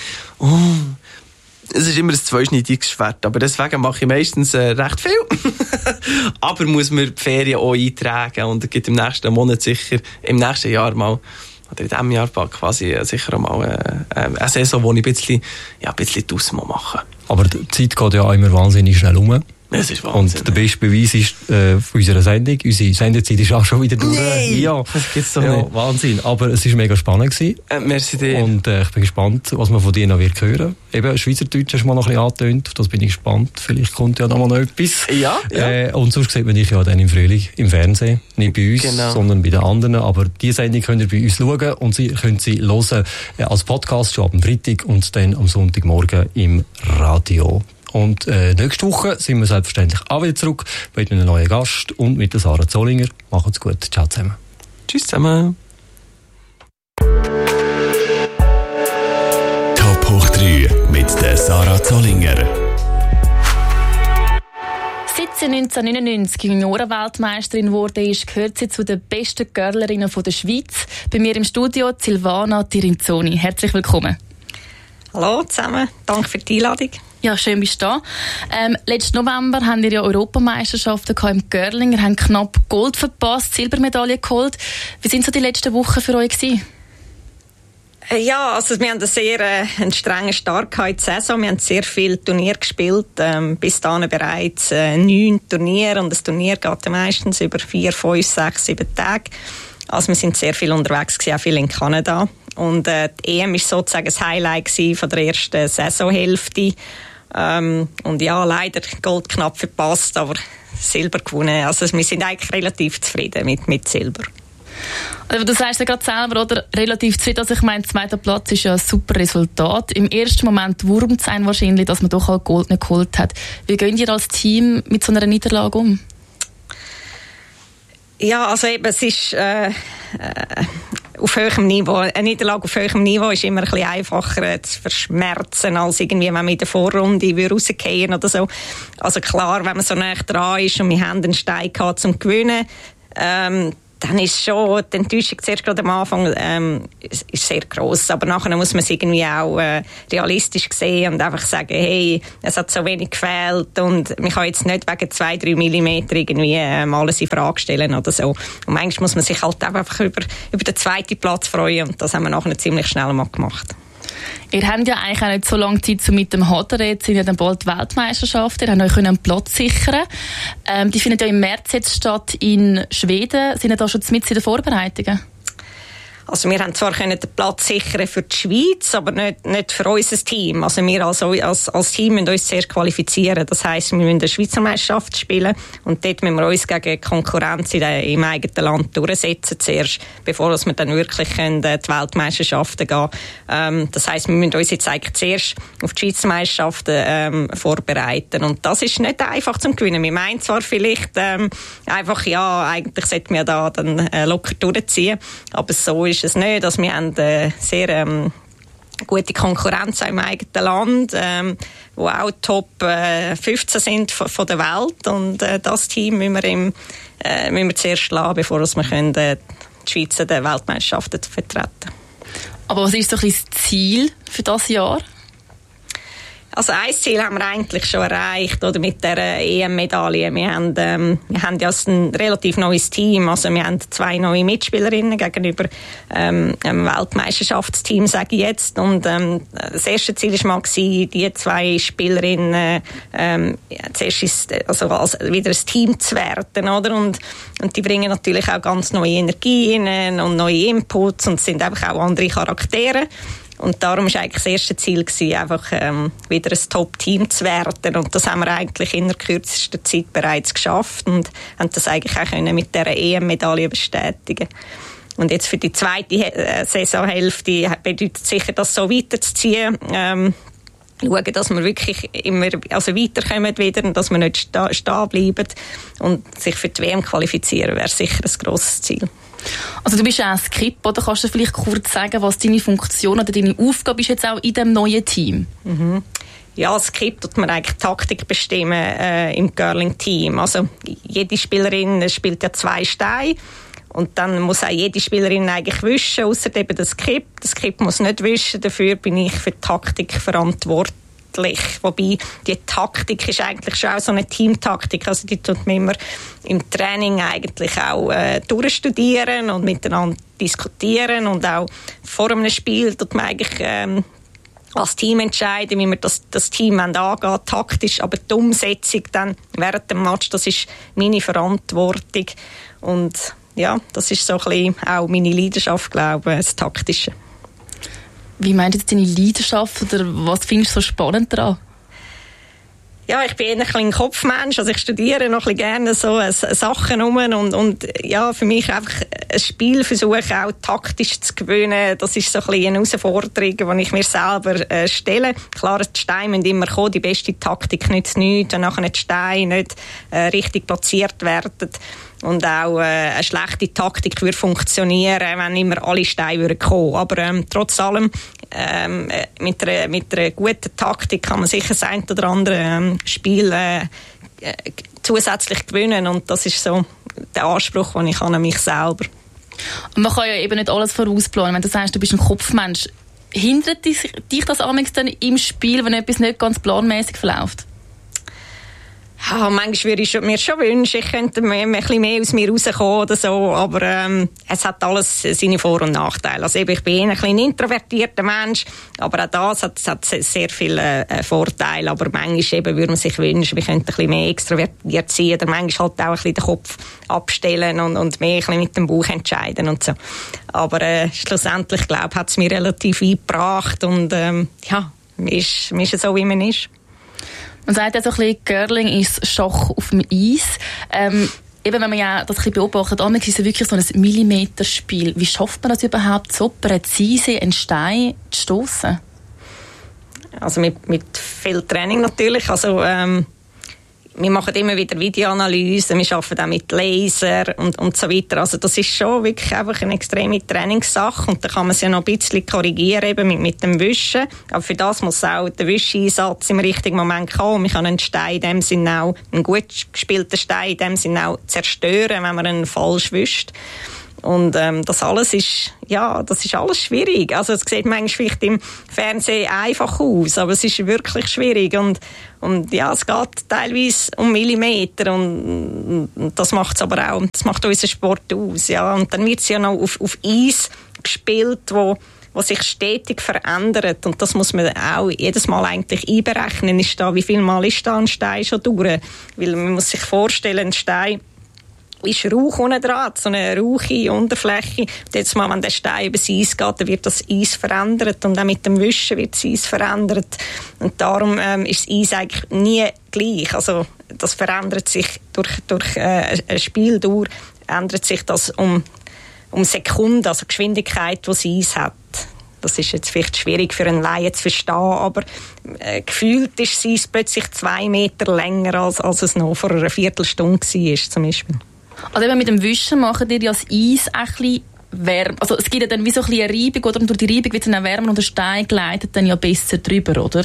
es ist immer ein zweischneidiges Schwert, aber deswegen mache ich meistens recht viel. Aber muss mir die Ferien auch eintragen und es gibt im nächsten Monat sicher, im nächsten Jahr mal, oder in diesem Jahr quasi sicher mal eine Saison, wo ich ein bisschen draussen machen. Aber die Zeit geht ja auch immer wahnsinnig schnell um. Das ist Wahnsinn. Und der beste Beweis ist von unserer Sendung. Unsere Sendezeit ist auch schon wieder durch. Nee, ja, das gibt's doch nicht. Wahnsinn. Aber es war mega spannend gewesen. Merci dir. Und ich bin gespannt, was man von dir noch wird hören. Eben, Schweizerdeutsch hast du mal noch ein bisschen angetönt. Auf das bin ich gespannt. Vielleicht kommt ja noch mal noch etwas. Ja. Und sonst sieht man dich ja dann im Frühling im Fernsehen. Nicht bei uns, sondern bei den anderen. Aber diese Sendung könnt ihr bei uns schauen und Sie können sie hören als Podcast schon am Freitag und dann am Sonntagmorgen im Radio. Und nächste Woche sind wir selbstverständlich auch wieder zurück mit einem neuen Gast und mit der Sarah Zollinger. Macht's gut. Ciao zusammen. Tschüss zusammen. Top hoch 3 mit der Sarah Zollinger. Seit sie 1999 Juniorenweltmeisterin geworden ist, gehört sie zu den besten Girlerinnen der Schweiz. Bei mir im Studio Silvana Tirinzoni. Herzlich willkommen. Hallo zusammen, danke für die Einladung. Ja, schön bist du da. Letzten November haben wir ja Europameisterschaften im Curling. Wir haben knapp Gold verpasst, Silbermedaille geholt. Wie sind so die letzten Wochen für euch gewesen? Ja, also wir haben einen sehr strengen Start in der Saison. Wir haben sehr viele Turniere gespielt, bis dahin bereits 9 Turniere. Und das Turnier geht meistens über 4, 5, 6, 7 Tage. Also wir sind sehr viel unterwegs gewesen, auch viel in Kanada. Und die EM war sozusagen das Highlight von der ersten Saisonhälfte. Und ja, leider Gold knapp verpasst, aber Silber gewonnen. Also wir sind eigentlich relativ zufrieden mit Silber. Also, du sagst ja gerade selber, oder? Relativ zufrieden. Also ich meine, 2. Platz ist ja ein super Resultat. Im ersten Moment wurmt es einen wahrscheinlich, dass man doch halt Gold nicht geholt hat. Wie gehen ihr als Team mit so einer Niederlage um? Ja, also eben, es ist auf höherem Niveau. Eine Niederlage auf höherem Niveau ist immer ein bisschen einfacher zu verschmerzen, als irgendwie, wenn man in der Vorrunde rausgehen oder so. Also klar, wenn man so nah dran ist und wir haben einen Stein gehabt zum Gewinnen, dann ist schon die Enttäuschung zuerst gerade am Anfang ist sehr gross. Aber nachher muss man es irgendwie auch realistisch sehen und einfach sagen, hey, es hat so wenig gefehlt und man kann jetzt nicht wegen 2-3 Millimeter irgendwie alles in Frage stellen oder so. Und manchmal muss man sich halt einfach über den 2. Platz freuen und das haben wir nachher ziemlich schnell mal gemacht. Ihr habt ja eigentlich auch nicht so lange Zeit, um mit dem Hadern, jetzt sind ja dann bald Weltmeisterschaften, ihr habt euch einen Platz sichern. Die finden ja im März jetzt statt in Schweden. Sind ihr da schon mit in den Vorbereitungen? Also wir haben zwar den Platz sichern für die Schweiz, aber nicht für unser Team. Also wir als Team müssen uns zuerst qualifizieren. Das heisst, wir müssen eine Schweizer Meisterschaft spielen und dort müssen wir uns gegen Konkurrenz im eigenen Land durchsetzen zuerst, bevor wir dann wirklich die Weltmeisterschaften gehen können. Das heisst, wir müssen uns jetzt eigentlich zuerst auf die Schweizer Meisterschaften vorbereiten. Und das ist nicht einfach zum Gewinnen. Wir meinen zwar vielleicht einfach, ja, eigentlich sollten wir da dann locker durchziehen, aber so ist es nicht. Also wir haben sehr gute Konkurrenz im eigenen Land, wo auch Top 15 sind von der Welt. Und das Team müssen wir zuerst schlagen, bevor wir können, die Schweiz an den Weltmeisterschaften vertreten. Aber was ist so ein bisschen das Ziel für dieses Jahr? Also ein Ziel haben wir eigentlich schon erreicht, oder, mit der EM-Medaille. Wir haben ja ein relativ neues Team. Also wir haben 2 neue Mitspielerinnen gegenüber einem Weltmeisterschaftsteam, sage ich jetzt. Und das erste Ziel war mal, die 2 Spielerinnen zuerst wieder ein Team zu werden, oder? Und die bringen natürlich auch ganz neue Energien und neue Inputs und sind einfach auch andere Charaktere. Und darum war eigentlich das erste Ziel, einfach wieder ein Top-Team zu werden. Und das haben wir eigentlich in der kürzesten Zeit bereits geschafft und haben das eigentlich auch mit dieser EM-Medaille bestätigen. Und jetzt für die zweite Saisonhälfte bedeutet sicher, das so weiterzuziehen. Schauen, dass wir wirklich immer weiterkommen wieder und dass wir nicht stehen bleiben und sich für die WM qualifizieren, wäre sicher ein grosses Ziel. Also du bist ja ein Skip, oder kannst du vielleicht kurz sagen, was deine Funktion oder deine Aufgabe ist jetzt auch in diesem neuen Team? Mhm. Ja, als Skip tut man eigentlich Taktik bestimmen im Curling-Team. Also jede Spielerin spielt ja 2 Steine und dann muss auch jede Spielerin eigentlich wischen, ausser eben der Skip. Der Skip muss nicht wischen, dafür bin ich für die Taktik verantwortlich. Wobei die Taktik ist eigentlich schon auch so eine Teamtaktik. Also die tut man immer im Training eigentlich auch durchstudieren und miteinander diskutieren und auch vor einem Spiel tut man eigentlich als Team entscheiden, wie wir das Team angehen, taktisch, aber die Umsetzung dann während dem Match, das ist meine Verantwortung und ja, das ist so ein bisschen auch meine Leidenschaft, glaube ich, das Taktische. Wie meint jetzt deine Leidenschaft oder was findest du so spannend daran? Ja, ich bin eher ein bisschen Kopfmensch, also ich studiere noch ein bisschen gerne so Sachen um und ja, für mich einfach ein Spiel versuchen, auch taktisch zu gewinnen, das ist so ein bisschen eine Herausforderung, die ich mir selber stelle. Klar, die Steine müssen immer kommen, die beste Taktik nützt nichts, wenn nachher die Steine nicht richtig platziert werden. Und auch eine schlechte Taktik würde funktionieren, wenn immer alle Steine kommen. Aber trotz allem, mit einer guten Taktik kann man sicher das ein oder andere Spiel zusätzlich gewinnen. Und das ist so der Anspruch, den ich an mich selber. Und man kann ja eben nicht alles vorausplanen. Wenn du sagst, du bist ein Kopfmensch, hindert dich das dann im Spiel, wenn etwas nicht ganz planmäßig verläuft? Ja, manchmal würde ich mir schon wünschen, ich könnte ein bisschen mehr aus mir rauskommen oder so, aber es hat alles seine Vor- und Nachteile. Also eben, ich bin ein bisschen introvertierter Mensch, aber auch das hat sehr viele Vorteile. Aber manchmal eben würde man sich wünschen, wir könnten ein bisschen mehr extrovertiert sein oder manchmal halt auch ein bisschen den Kopf abstellen und mehr ein bisschen mit dem Bauch entscheiden und so. Aber schlussendlich, glaube ich, hat es mir relativ eingebracht und ja, man ist so, wie man ist. Man sagt ja so ein bisschen, Curling ist Schach auf dem Eis. eben, wenn man ja das ein bisschen beobachtet, ist es wirklich so ein Millimeterspiel. Wie schafft man das überhaupt, so präzise einen Stein zu stossen? Also mit viel Training natürlich. Also, wir machen immer wieder Videoanalysen, wir arbeiten auch mit Laser und so weiter. Also das ist schon wirklich einfach eine extreme Trainingssache und da kann man sich ja noch ein bisschen korrigieren eben mit dem Wischen. Aber für das muss auch der Wischeinsatz im richtigen Moment kommen. Man kann einen Stein in dem Sinne auch, einen gut gespielten Stein in dem Sinne auch zerstören, wenn man ihn falsch wischt. Und das alles ist, das ist alles schwierig. Also es sieht manchmal vielleicht im Fernsehen einfach aus, aber es ist wirklich schwierig und ja, es geht teilweise um Millimeter und das macht es aber auch, das macht unseren Sport aus, ja. Und dann wird es ja noch auf Eis gespielt, wo sich stetig verändert und das muss man auch jedes Mal eigentlich einberechnen. Wie viel Mal ist da ein Stein schon durch? Weil man muss sich vorstellen, ein Stein ist Rauch unten dran, so eine rauchige Unterfläche. Und jetzt mal, wenn der Stein über das Eis geht, dann wird das Eis verändert und auch mit dem Wischen wird das Eis verändert. Und darum ist das Eis eigentlich nie gleich. Also das verändert sich durch eine Spieldauer, ändert sich das um Sekunden, also Geschwindigkeit, die das Eis hat. Das ist jetzt vielleicht schwierig für einen Laien zu verstehen, aber gefühlt ist das Eis plötzlich 2 Meter länger, als es noch vor einer Viertelstunde war, zum Beispiel. Also eben mit dem Wischen machen ihr ja das Eis ein bisschen wärmer. Also es gibt ja dann wie so ein bisschen eine Reibung, oder? Und durch die Reibung wird es dann wärmer und der Stein gleitet dann ja besser drüber, oder?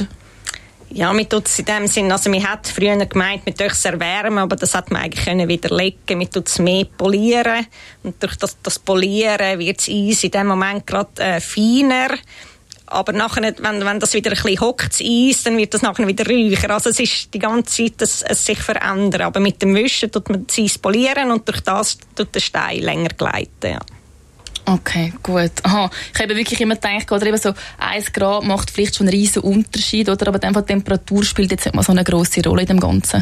Ja, man tut es in dem Sinn, also man hat früher gemeint, man darf es erwärmen, aber das hat man eigentlich können widerlegen. Man tut es mehr polieren und durch das Polieren wird das Eis in dem Moment gerade feiner. Aber nachher, wenn das wieder ein bisschen hockt, das Eis, dann wird das nachher wieder räucher. Also es ist die ganze Zeit, dass es sich verändert. Aber mit dem Wischen tut man das Eis polieren und durch das tut der Stein länger gleiten, ja. Okay, gut. Aha. Ich habe wirklich immer gedacht, oder eben so 1 Grad macht vielleicht schon einen riesen Unterschied, oder? Aber die Temperatur spielt jetzt nicht mal so eine grosse Rolle in dem Ganzen.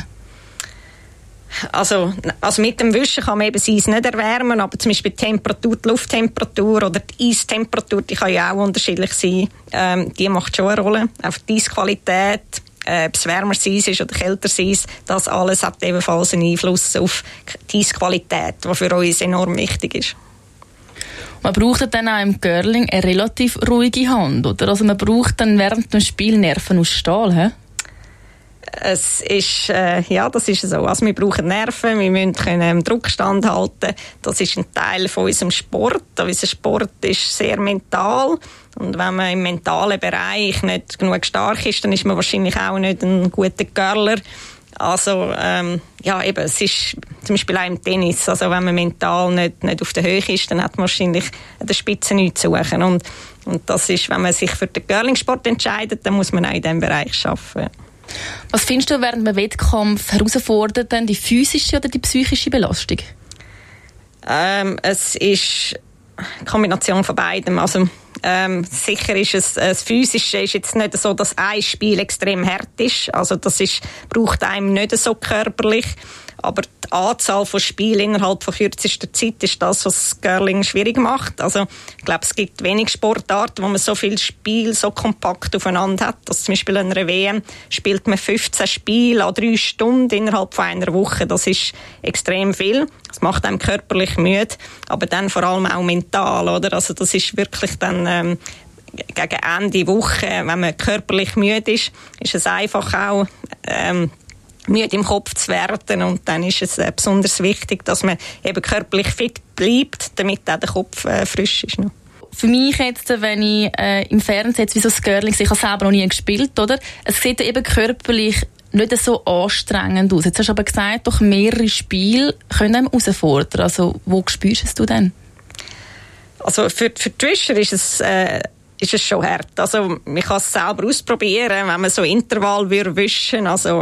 Also mit dem Wischen kann man eben das Eis nicht erwärmen, aber zum Beispiel die Lufttemperatur oder die Eistemperatur, die kann ja auch unterschiedlich sein. Die macht schon eine Rolle. Auch die Eisqualität, ob es wärmeres Eis ist oder kälteres Eis, das alles hat ebenfalls einen Einfluss auf die Eisqualität, die für uns enorm wichtig ist. Man braucht dann auch im Curling eine relativ ruhige Hand, oder? Also man braucht dann während dem Spiel Nerven aus Stahl, hä? Es ist, das ist so. Also wir brauchen Nerven, wir müssen im Druck standhalten. Das ist ein Teil von unserem Sport. Unser Sport ist sehr mental. Und wenn man im mentalen Bereich nicht genug stark ist, dann ist man wahrscheinlich auch nicht ein guter Curler. Also, eben, es ist zum Beispiel auch im Tennis. Also, wenn man mental nicht auf der Höhe ist, dann hat man wahrscheinlich an der Spitze nichts zu suchen. Und das ist, wenn man sich für den Curlingsport entscheidet, dann muss man auch in diesem Bereich arbeiten. Was findest du während einem Wettkampf herausfordert, denn die physische oder die psychische Belastung? Es ist eine Kombination von beidem. Also, sicher ist es, das Physische ist jetzt nicht so, dass ein Spiel extrem hart ist. Also, braucht einem nicht so körperlich. Aber die Anzahl von Spielen innerhalb von kürzester Zeit ist das, was Curling schwierig macht. Also, ich glaube, es gibt wenig Sportarten, wo man so viele Spiele so kompakt aufeinander hat. Also, zum Beispiel in einer WM spielt man 15 Spiele an 3 Stunden innerhalb von einer Woche. Das ist extrem viel. Das macht einem körperlich müde, aber dann vor allem auch mental, oder? Also, das ist wirklich dann gegen Ende Woche, wenn man körperlich müde ist es einfach auch müde im Kopf zu werden und dann ist es besonders wichtig, dass man eben körperlich fit bleibt, damit auch der Kopf frisch ist. Für mich jetzt, wenn ich im Fernsehen jetzt wie so das Curling, ich habe selber noch nie gespielt, oder? Es sieht eben körperlich nicht so anstrengend aus. Jetzt hast du aber gesagt, doch mehrere Spiele können einem herausfordern. Also wo spürst du denn? Also für die Wischer ist es schon hart. Also man kann es selber ausprobieren, wenn man so Intervall wischen. Also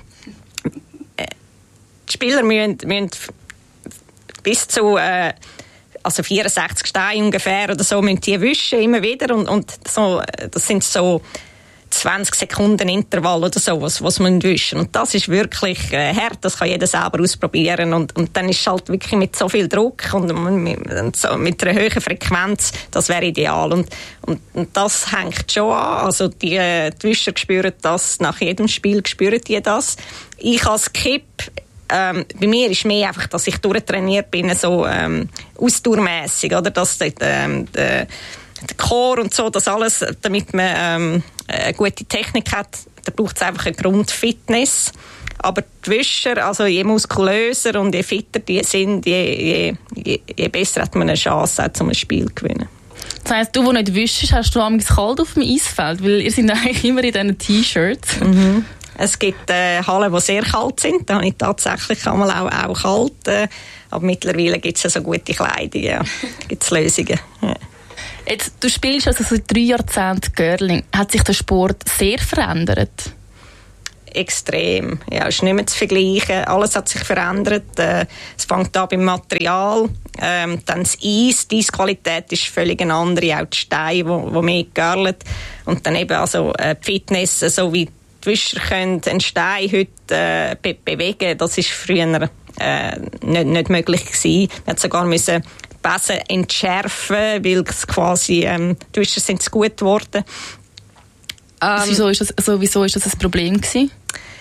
die Spieler müssen bis zu 64 Steine ungefähr oder so müssen die wischen immer wieder und so, das sind so 20 Sekunden Intervall oder so, was man wischen. Und das ist wirklich hart, das kann jeder selber ausprobieren und dann ist es halt wirklich mit so viel Druck und mit einer hohen Frequenz, das wäre ideal. Und das hängt schon an, also die Wischer spüren das, nach jedem Spiel spüren die das. Ich als Kipp bei mir ist mehr einfach, dass ich durchtrainiert bin, so ausdauermässig, oder? Dass der Core und so, das alles, damit man eine gute Technik hat, da braucht es einfach eine Grundfitness. Aber die Wischer, also je muskulöser und je fitter die sind, je besser hat man eine Chance, auch ein Spiel zu gewinnen. Das heisst, du, der nicht wischst, hast du amigs kalt auf dem Eisfeld? Weil ihr seid eigentlich immer in diesen T-Shirts. Mhm. Es gibt Hallen, die sehr kalt sind. Da habe ich tatsächlich einmal auch kalt. Aber mittlerweile gibt es ja so gute Kleidung. Ja. Da gibt es Lösungen. Ja. Jetzt, du spielst also seit 3 Jahrzehnten Curling. Hat sich der Sport sehr verändert? Extrem. Ja, es ist nicht mehr zu vergleichen. Alles hat sich verändert. Es fängt an beim Material. Dann das Eis. Die Eisqualität ist völlig eine andere. Auch die Steine, die mehr girlen. Und dann eben also die Fitness, so wie die Wischer können einen Stein heute bewegen. Das ist früher nicht möglich gewesen. Man hat sogar müssen Besen entschärfen, weil es quasi die Wischer sind zu gut geworden. Wieso ist das ein Problem gewesen?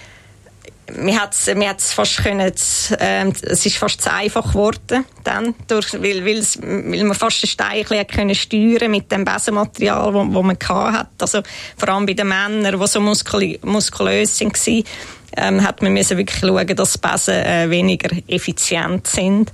Wir hat's fast können, es ist fast zu einfach geworden, dann, weil man fast den Stein ein bisschen steuern mit dem Besenmaterial, wo man hatte. Also, vor allem bei den Männern, die so muskulös waren, hat man müssen wirklich schauen, dass die Besen weniger effizient sind.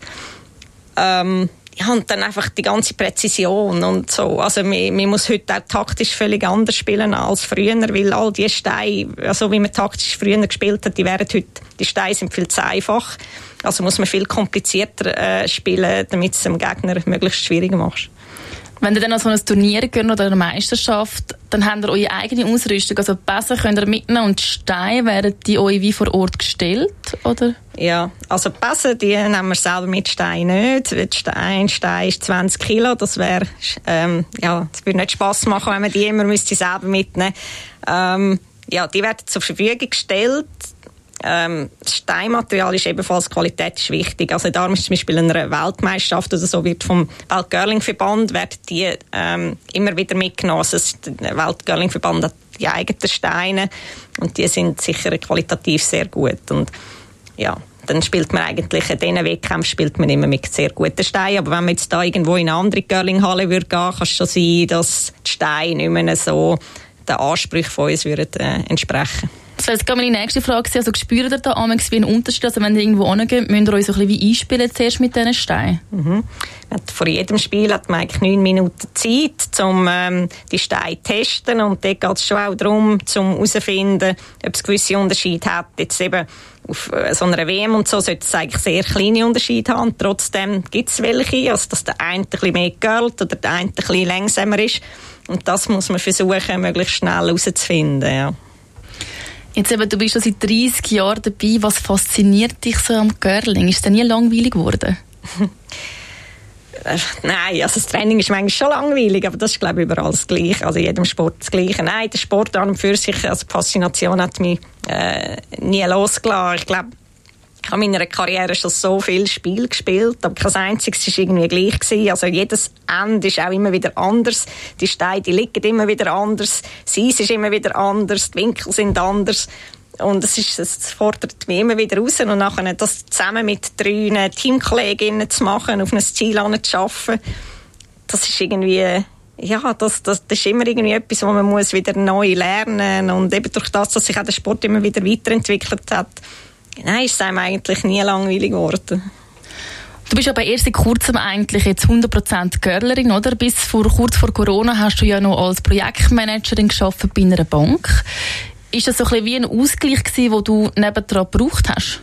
Ja, und dann einfach die ganze Präzision und so. Also, man muss heute auch taktisch völlig anders spielen als früher, weil all die Steine, also wie man taktisch früher gespielt hat, die Steine sind viel zu einfach. Also muss man viel komplizierter spielen, damit es dem Gegner möglichst schwierig macht. Wenn ihr dann an so ein Turnier geht oder eine Meisterschaft, dann habt ihr eure eigene Ausrüstung. Also die Besen könnt ihr mitnehmen und die Steine werden die euch wie vor Ort gestellt, oder? Ja, also die Besen, die nehmen wir selber mit, Stein nicht. Ein Stein ist 20 Kilo, das wäre, das würde nicht Spass machen, wenn man die immer selber mitnehmen müsste. Die werden zur Verfügung gestellt. Das Steinmaterial ist ebenfalls, Qualität ist wichtig. Also darum ist zum Beispiel in einer Weltmeisterschaft oder so wird vom Weltcurling-Verband werden die immer wieder mitgenommen. Also der Weltcurling-Verband hat die eigenen Steine und die sind sicher qualitativ sehr gut. Und ja, dann spielt man eigentlich, in diesen Wettkämpfen spielt man immer mit sehr guten Steinen. Aber wenn man jetzt da irgendwo in eine andere Curling-Halle würde gehen, kann es schon sein, dass die Steine nicht mehr so den Ansprüchen von uns würden entsprechen. Das wäre jetzt meine nächste Frage. Also spürt ihr da amigs wie einen Unterschied? Also wenn ihr irgendwo hingeht, müsst ihr euch so ein bisschen wie einspielen zuerst mit diesen Steinen? Mhm. Vor jedem Spiel hat man eigentlich 9 Minuten Zeit, um die Steine zu testen. Und dort geht es schon auch darum, um herauszufinden, ob es gewisse Unterschiede hat. Jetzt eben auf so einer WM und so sollte es eigentlich sehr kleine Unterschiede haben. Und trotzdem gibt es welche, also dass der eine ein bisschen mehr girlt oder der eine ein bisschen langsamer ist. Und das muss man versuchen, möglichst schnell herauszufinden, ja. Jetzt eben, du bist schon seit 30 Jahren dabei. Was fasziniert dich so am Curling? Ist es denn nie langweilig geworden? Nein, also das Training ist manchmal schon langweilig, aber das ist, glaube ich, überall das Gleiche. Also in jedem Sport das Gleiche. Nein, der Sport an und für sich, also die Faszination hat mich nie losgelassen. Ich glaube, ich habe in meiner Karriere schon so viele Spiele gespielt, aber kein einziges war irgendwie gleich gewesen. Also jedes Ende ist auch immer wieder anders. Die Steine, die liegen immer wieder anders. Das Eis ist immer wieder anders. Die Winkel sind anders. Und es fordert mich immer wieder raus. Und nachher das zusammen mit 3 Teamkolleginnen zu machen, auf ein Ziel anzuschaffen, das ist irgendwie, ja, das ist immer irgendwie etwas, wo man muss wieder neu lernen. Und eben durch das, dass sich auch der Sport immer wieder weiterentwickelt hat, nein, ist es einem eigentlich nie langweilig geworden. Du bist aber erst seit kurzem eigentlich jetzt 100% Curlerin, oder? Kurz vor Corona hast du ja noch als Projektmanagerin gearbeitet bei einer Bank. Ist das so ein bisschen wie ein Ausgleich gewesen, den du nebendran gebraucht hast?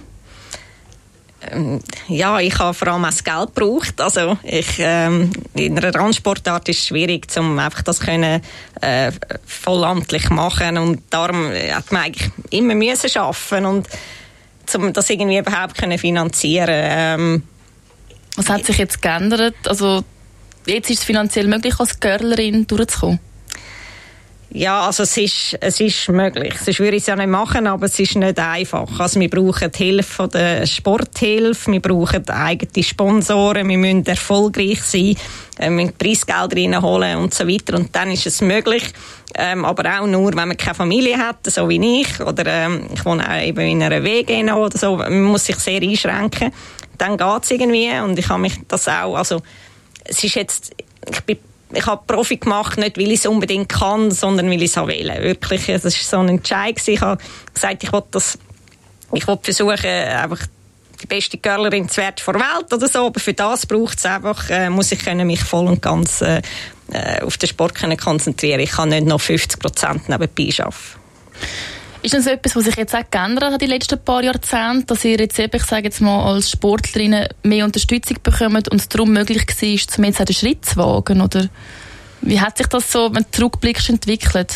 Ja, ich habe vor allem auch das Geld gebraucht. Also in einer Randsportart ist es schwierig, um einfach das vollamtlich machen. Und darum hat man eigentlich immer müssen arbeiten und um das irgendwie überhaupt finanzieren. Was hat sich jetzt geändert? Also jetzt ist es finanziell möglich, als Curlerin durchzukommen? Ja, also es ist möglich. Sonst würde ich es ja nicht machen, aber es ist nicht einfach. Also wir brauchen die Hilfe von der Sporthilfe, wir brauchen eigene Sponsoren, wir müssen erfolgreich sein, wir müssen Preisgelder reinholen und so weiter. Und dann ist es möglich, aber auch nur, wenn man keine Familie hat, so wie ich, oder ich wohne auch eben in einer WG noch oder so, man muss sich sehr einschränken. Dann geht es irgendwie und ich habe mich das auch, also es ist jetzt, ich habe Profi gemacht, nicht weil ich es unbedingt kann, sondern weil ich es wählen. Wirklich, es war so ein Entscheid. Ich habe gesagt, ich will versuchen, einfach die beste Girlerin zu werden vor der Welt oder so, aber für das braucht es einfach, muss ich mich voll und ganz auf den Sport konzentrieren. Ich kann nicht noch 50% nebenbei arbeiten. Ist das etwas, was sich jetzt auch geändert hat in den letzten paar Jahrzehnten, dass ihr jetzt eben, ich sage jetzt mal, als Sportlerinnen mehr Unterstützung bekommt und es darum möglich war, zum jetzt auch den Schritt zu wagen? Oder wie hat sich das so, wenn du zurückblickst, entwickelt?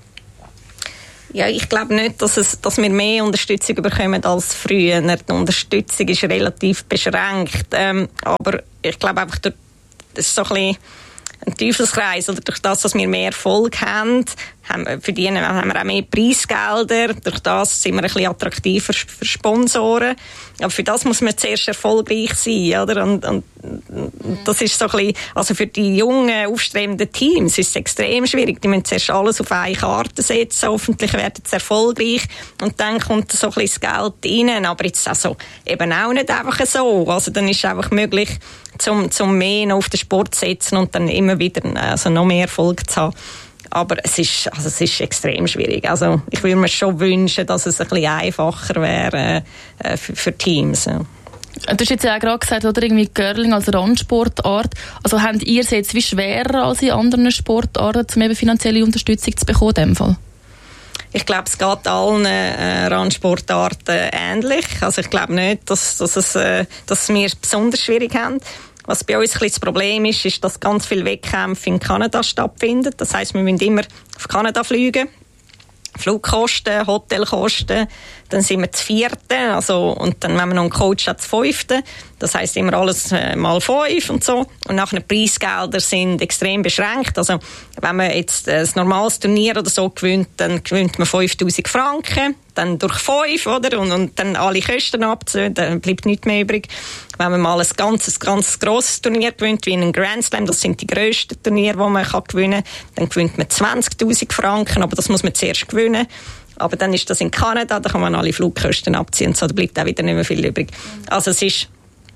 Ja, ich glaube nicht, dass wir mehr Unterstützung bekommen als früher. Die Unterstützung ist relativ beschränkt. Aber ich glaube einfach, das ist so ein bisschen ein Teufelskreis. Oder durch das, dass wir mehr Erfolg haben, verdienen wir auch mehr Preisgelder. Durch das sind wir ein bisschen attraktiver für Sponsoren. Aber für das muss man zuerst erfolgreich sein, oder? Und das ist so ein bisschen, also für die jungen, aufstrebenden Teams ist es extrem schwierig. Die müssen zuerst alles auf eine Karte setzen. Hoffentlich werden sie erfolgreich. Und dann kommt so ein bisschen das Geld rein. Aber jetzt also eben auch nicht einfach so. Also dann ist es einfach möglich, zum mehr noch auf den Sport zu setzen und dann immer wieder also noch mehr Erfolg zu haben. Aber es ist extrem schwierig. Also ich würde mir schon wünschen, dass es ein bisschen einfacher wäre für Teams. Ja. Du hast jetzt ja auch gerade gesagt, oder irgendwie Curling als Randsportart. Also habt ihr es jetzt wie schwerer als in anderen Sportarten, um eben finanzielle Unterstützung zu bekommen in dem Fall? Ich glaube, es geht allen Randsportarten ähnlich. Also ich glaube nicht, dass wir es besonders schwierig haben. Was bei uns ein bisschen das Problem ist, dass ganz viele Wettkämpfe in Kanada stattfinden. Das heisst, wir müssen immer auf Kanada fliegen. Flugkosten, Hotelkosten, dann sind wir zu 4. Also, und dann, wenn man noch einen Coach hat, zu 5. Das heisst immer alles mal 5 und so. Und nachher die Preisgelder sind extrem beschränkt. Also, wenn man jetzt ein normales Turnier oder so gewinnt, dann gewinnt man 5'000 Franken. Dann durch 5, oder? Und dann alle Kosten abziehen, dann bleibt nichts mehr übrig. Wenn man mal ein ganz grosses Turnier gewinnt, wie einen Grand Slam, das sind die grössten Turniere, die man gewinnen kann, dann gewinnt man 20'000 Franken, aber das muss man zuerst gewinnen. Aber dann ist das in Kanada, da kann man alle Flugkosten abziehen, so, da bleibt auch wieder nicht mehr viel übrig. Also es ist,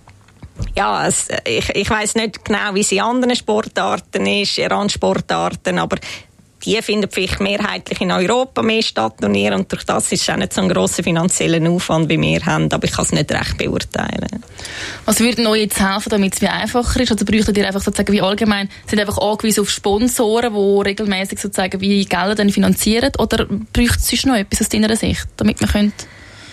ja, ich weiss nicht genau, wie es in anderen Sportarten ist, in Randsportarten, aber die finden vielleicht mehrheitlich in Europa mehr statt, Turniere, und durch das ist es auch nicht so ein grosser finanzieller Aufwand, wie wir haben, aber ich kann es nicht recht beurteilen. Was würde euch jetzt helfen, damit es wie einfacher ist? Oder bräuchtet ihr einfach sozusagen wie allgemein, sind einfach angewiesen auf Sponsoren, die regelmäßig sozusagen wie Gelder dann finanzieren? Oder bräuchte es sonst noch etwas aus deiner Sicht, damit man könnte?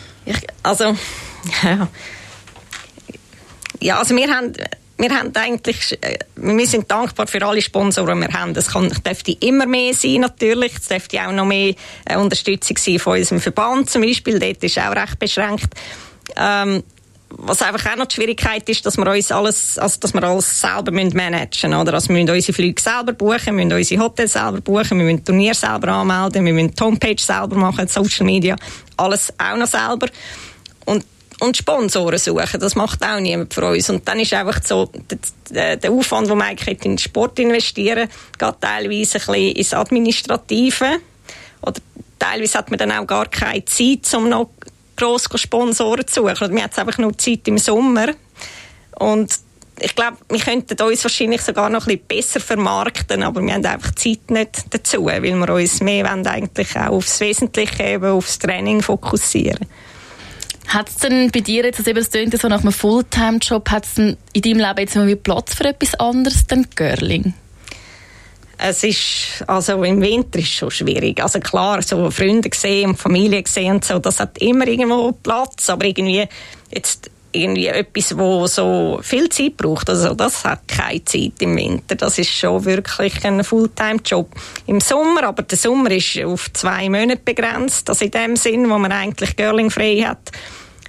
Also wir haben eigentlich, wir sind dankbar für alle Sponsoren, die wir haben. Es dürfte immer mehr sein, natürlich. Es dürfte auch noch mehr Unterstützung sein von unserem Verband zum Beispiel. Dort ist auch recht beschränkt. Was einfach auch noch die Schwierigkeit ist, dass wir uns alles selber managen müssen, oder? Also wir müssen unsere Flüge selber buchen, wir müssen unsere Hotels selber buchen, wir müssen Turnier selber anmelden, wir müssen die Homepage selber machen, Social Media, alles auch noch selber. Und Sponsoren suchen, das macht auch niemand für uns. Und dann ist einfach so, der Aufwand, den man eigentlich in den Sport investieren kann, geht teilweise ein bisschen ins Administrative. Oder teilweise hat man dann auch gar keine Zeit, um noch gross Sponsoren zu suchen. Oder man hat einfach nur Zeit im Sommer. Und ich glaube, wir könnten uns wahrscheinlich sogar noch ein bisschen besser vermarkten, aber wir haben einfach Zeit nicht dazu, weil wir uns mehr eigentlich auch aufs Wesentliche, eben aufs Training fokussieren. Hat es denn bei dir jetzt, das klingt so nach einem Fulltime-Job, hat es denn in deinem Leben jetzt mal Platz für etwas anderes denn Curling? Es ist, also im Winter ist es schon schwierig. Also klar, so Freunde gesehen und Familie gesehen und so, das hat immer irgendwo Platz, aber irgendwie etwas, wo so viel Zeit braucht, also das hat keine Zeit im Winter. Das ist schon wirklich ein Fulltime-Job im Sommer, aber der Sommer ist auf 2 Monate begrenzt, also in dem Sinn, wo man eigentlich Curling frei hat.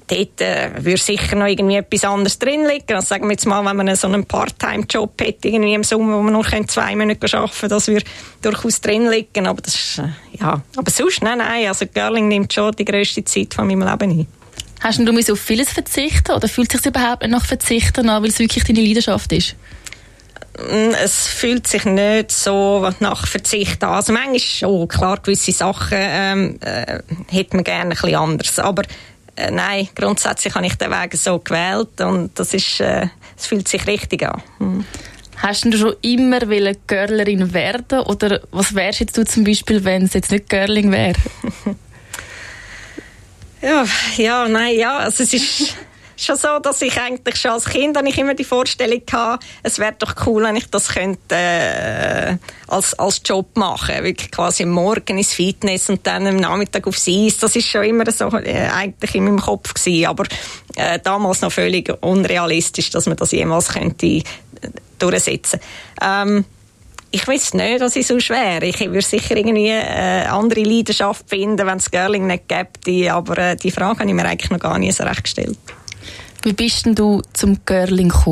dort würde sicher noch irgendwie etwas anderes drin liegen. Also sagen wir jetzt mal, wenn man so einen Part-Time-Job hätte, irgendwie im Sommer, wo man nur 2 Monate arbeiten kann, das würde durchaus drin liegen. Aber das ist, aber sonst, nein, also Girling nimmt schon die grösste Zeit von meinem Leben ein. Hast du auf vieles verzichten oder fühlt es sich überhaupt nicht nach Verzichten an, weil es wirklich deine Leidenschaft ist? Es fühlt sich nicht so nach Verzicht an. Also manchmal schon, klar, gewisse Sachen hätte man gerne ein bisschen anders. Aber nein, grundsätzlich habe ich den Weg so gewählt und das ist, es fühlt sich richtig an. Hast du schon immer Girlerin werden oder was wärst jetzt du zum Beispiel, wenn es jetzt nicht Girling wäre? Also es ist schon so, dass ich eigentlich schon als Kind ich immer die Vorstellung hatte, es wäre doch cool, wenn ich das könnte als Job machen, wirklich quasi morgen ins Fitness und dann am Nachmittag aufs Eis. Das ist schon immer so eigentlich in meinem Kopf gewesen, aber damals noch völlig unrealistisch, dass man das jemals könnte durchsetzen. Ich weiß nicht, dass ich so schwer. Ich würde sicher irgendwie andere Leidenschaft finden, wenn es Girling nicht gäbe, aber die Frage habe ich mir eigentlich noch gar nie so recht gestellt. Wie bist denn du zum Girling gekommen?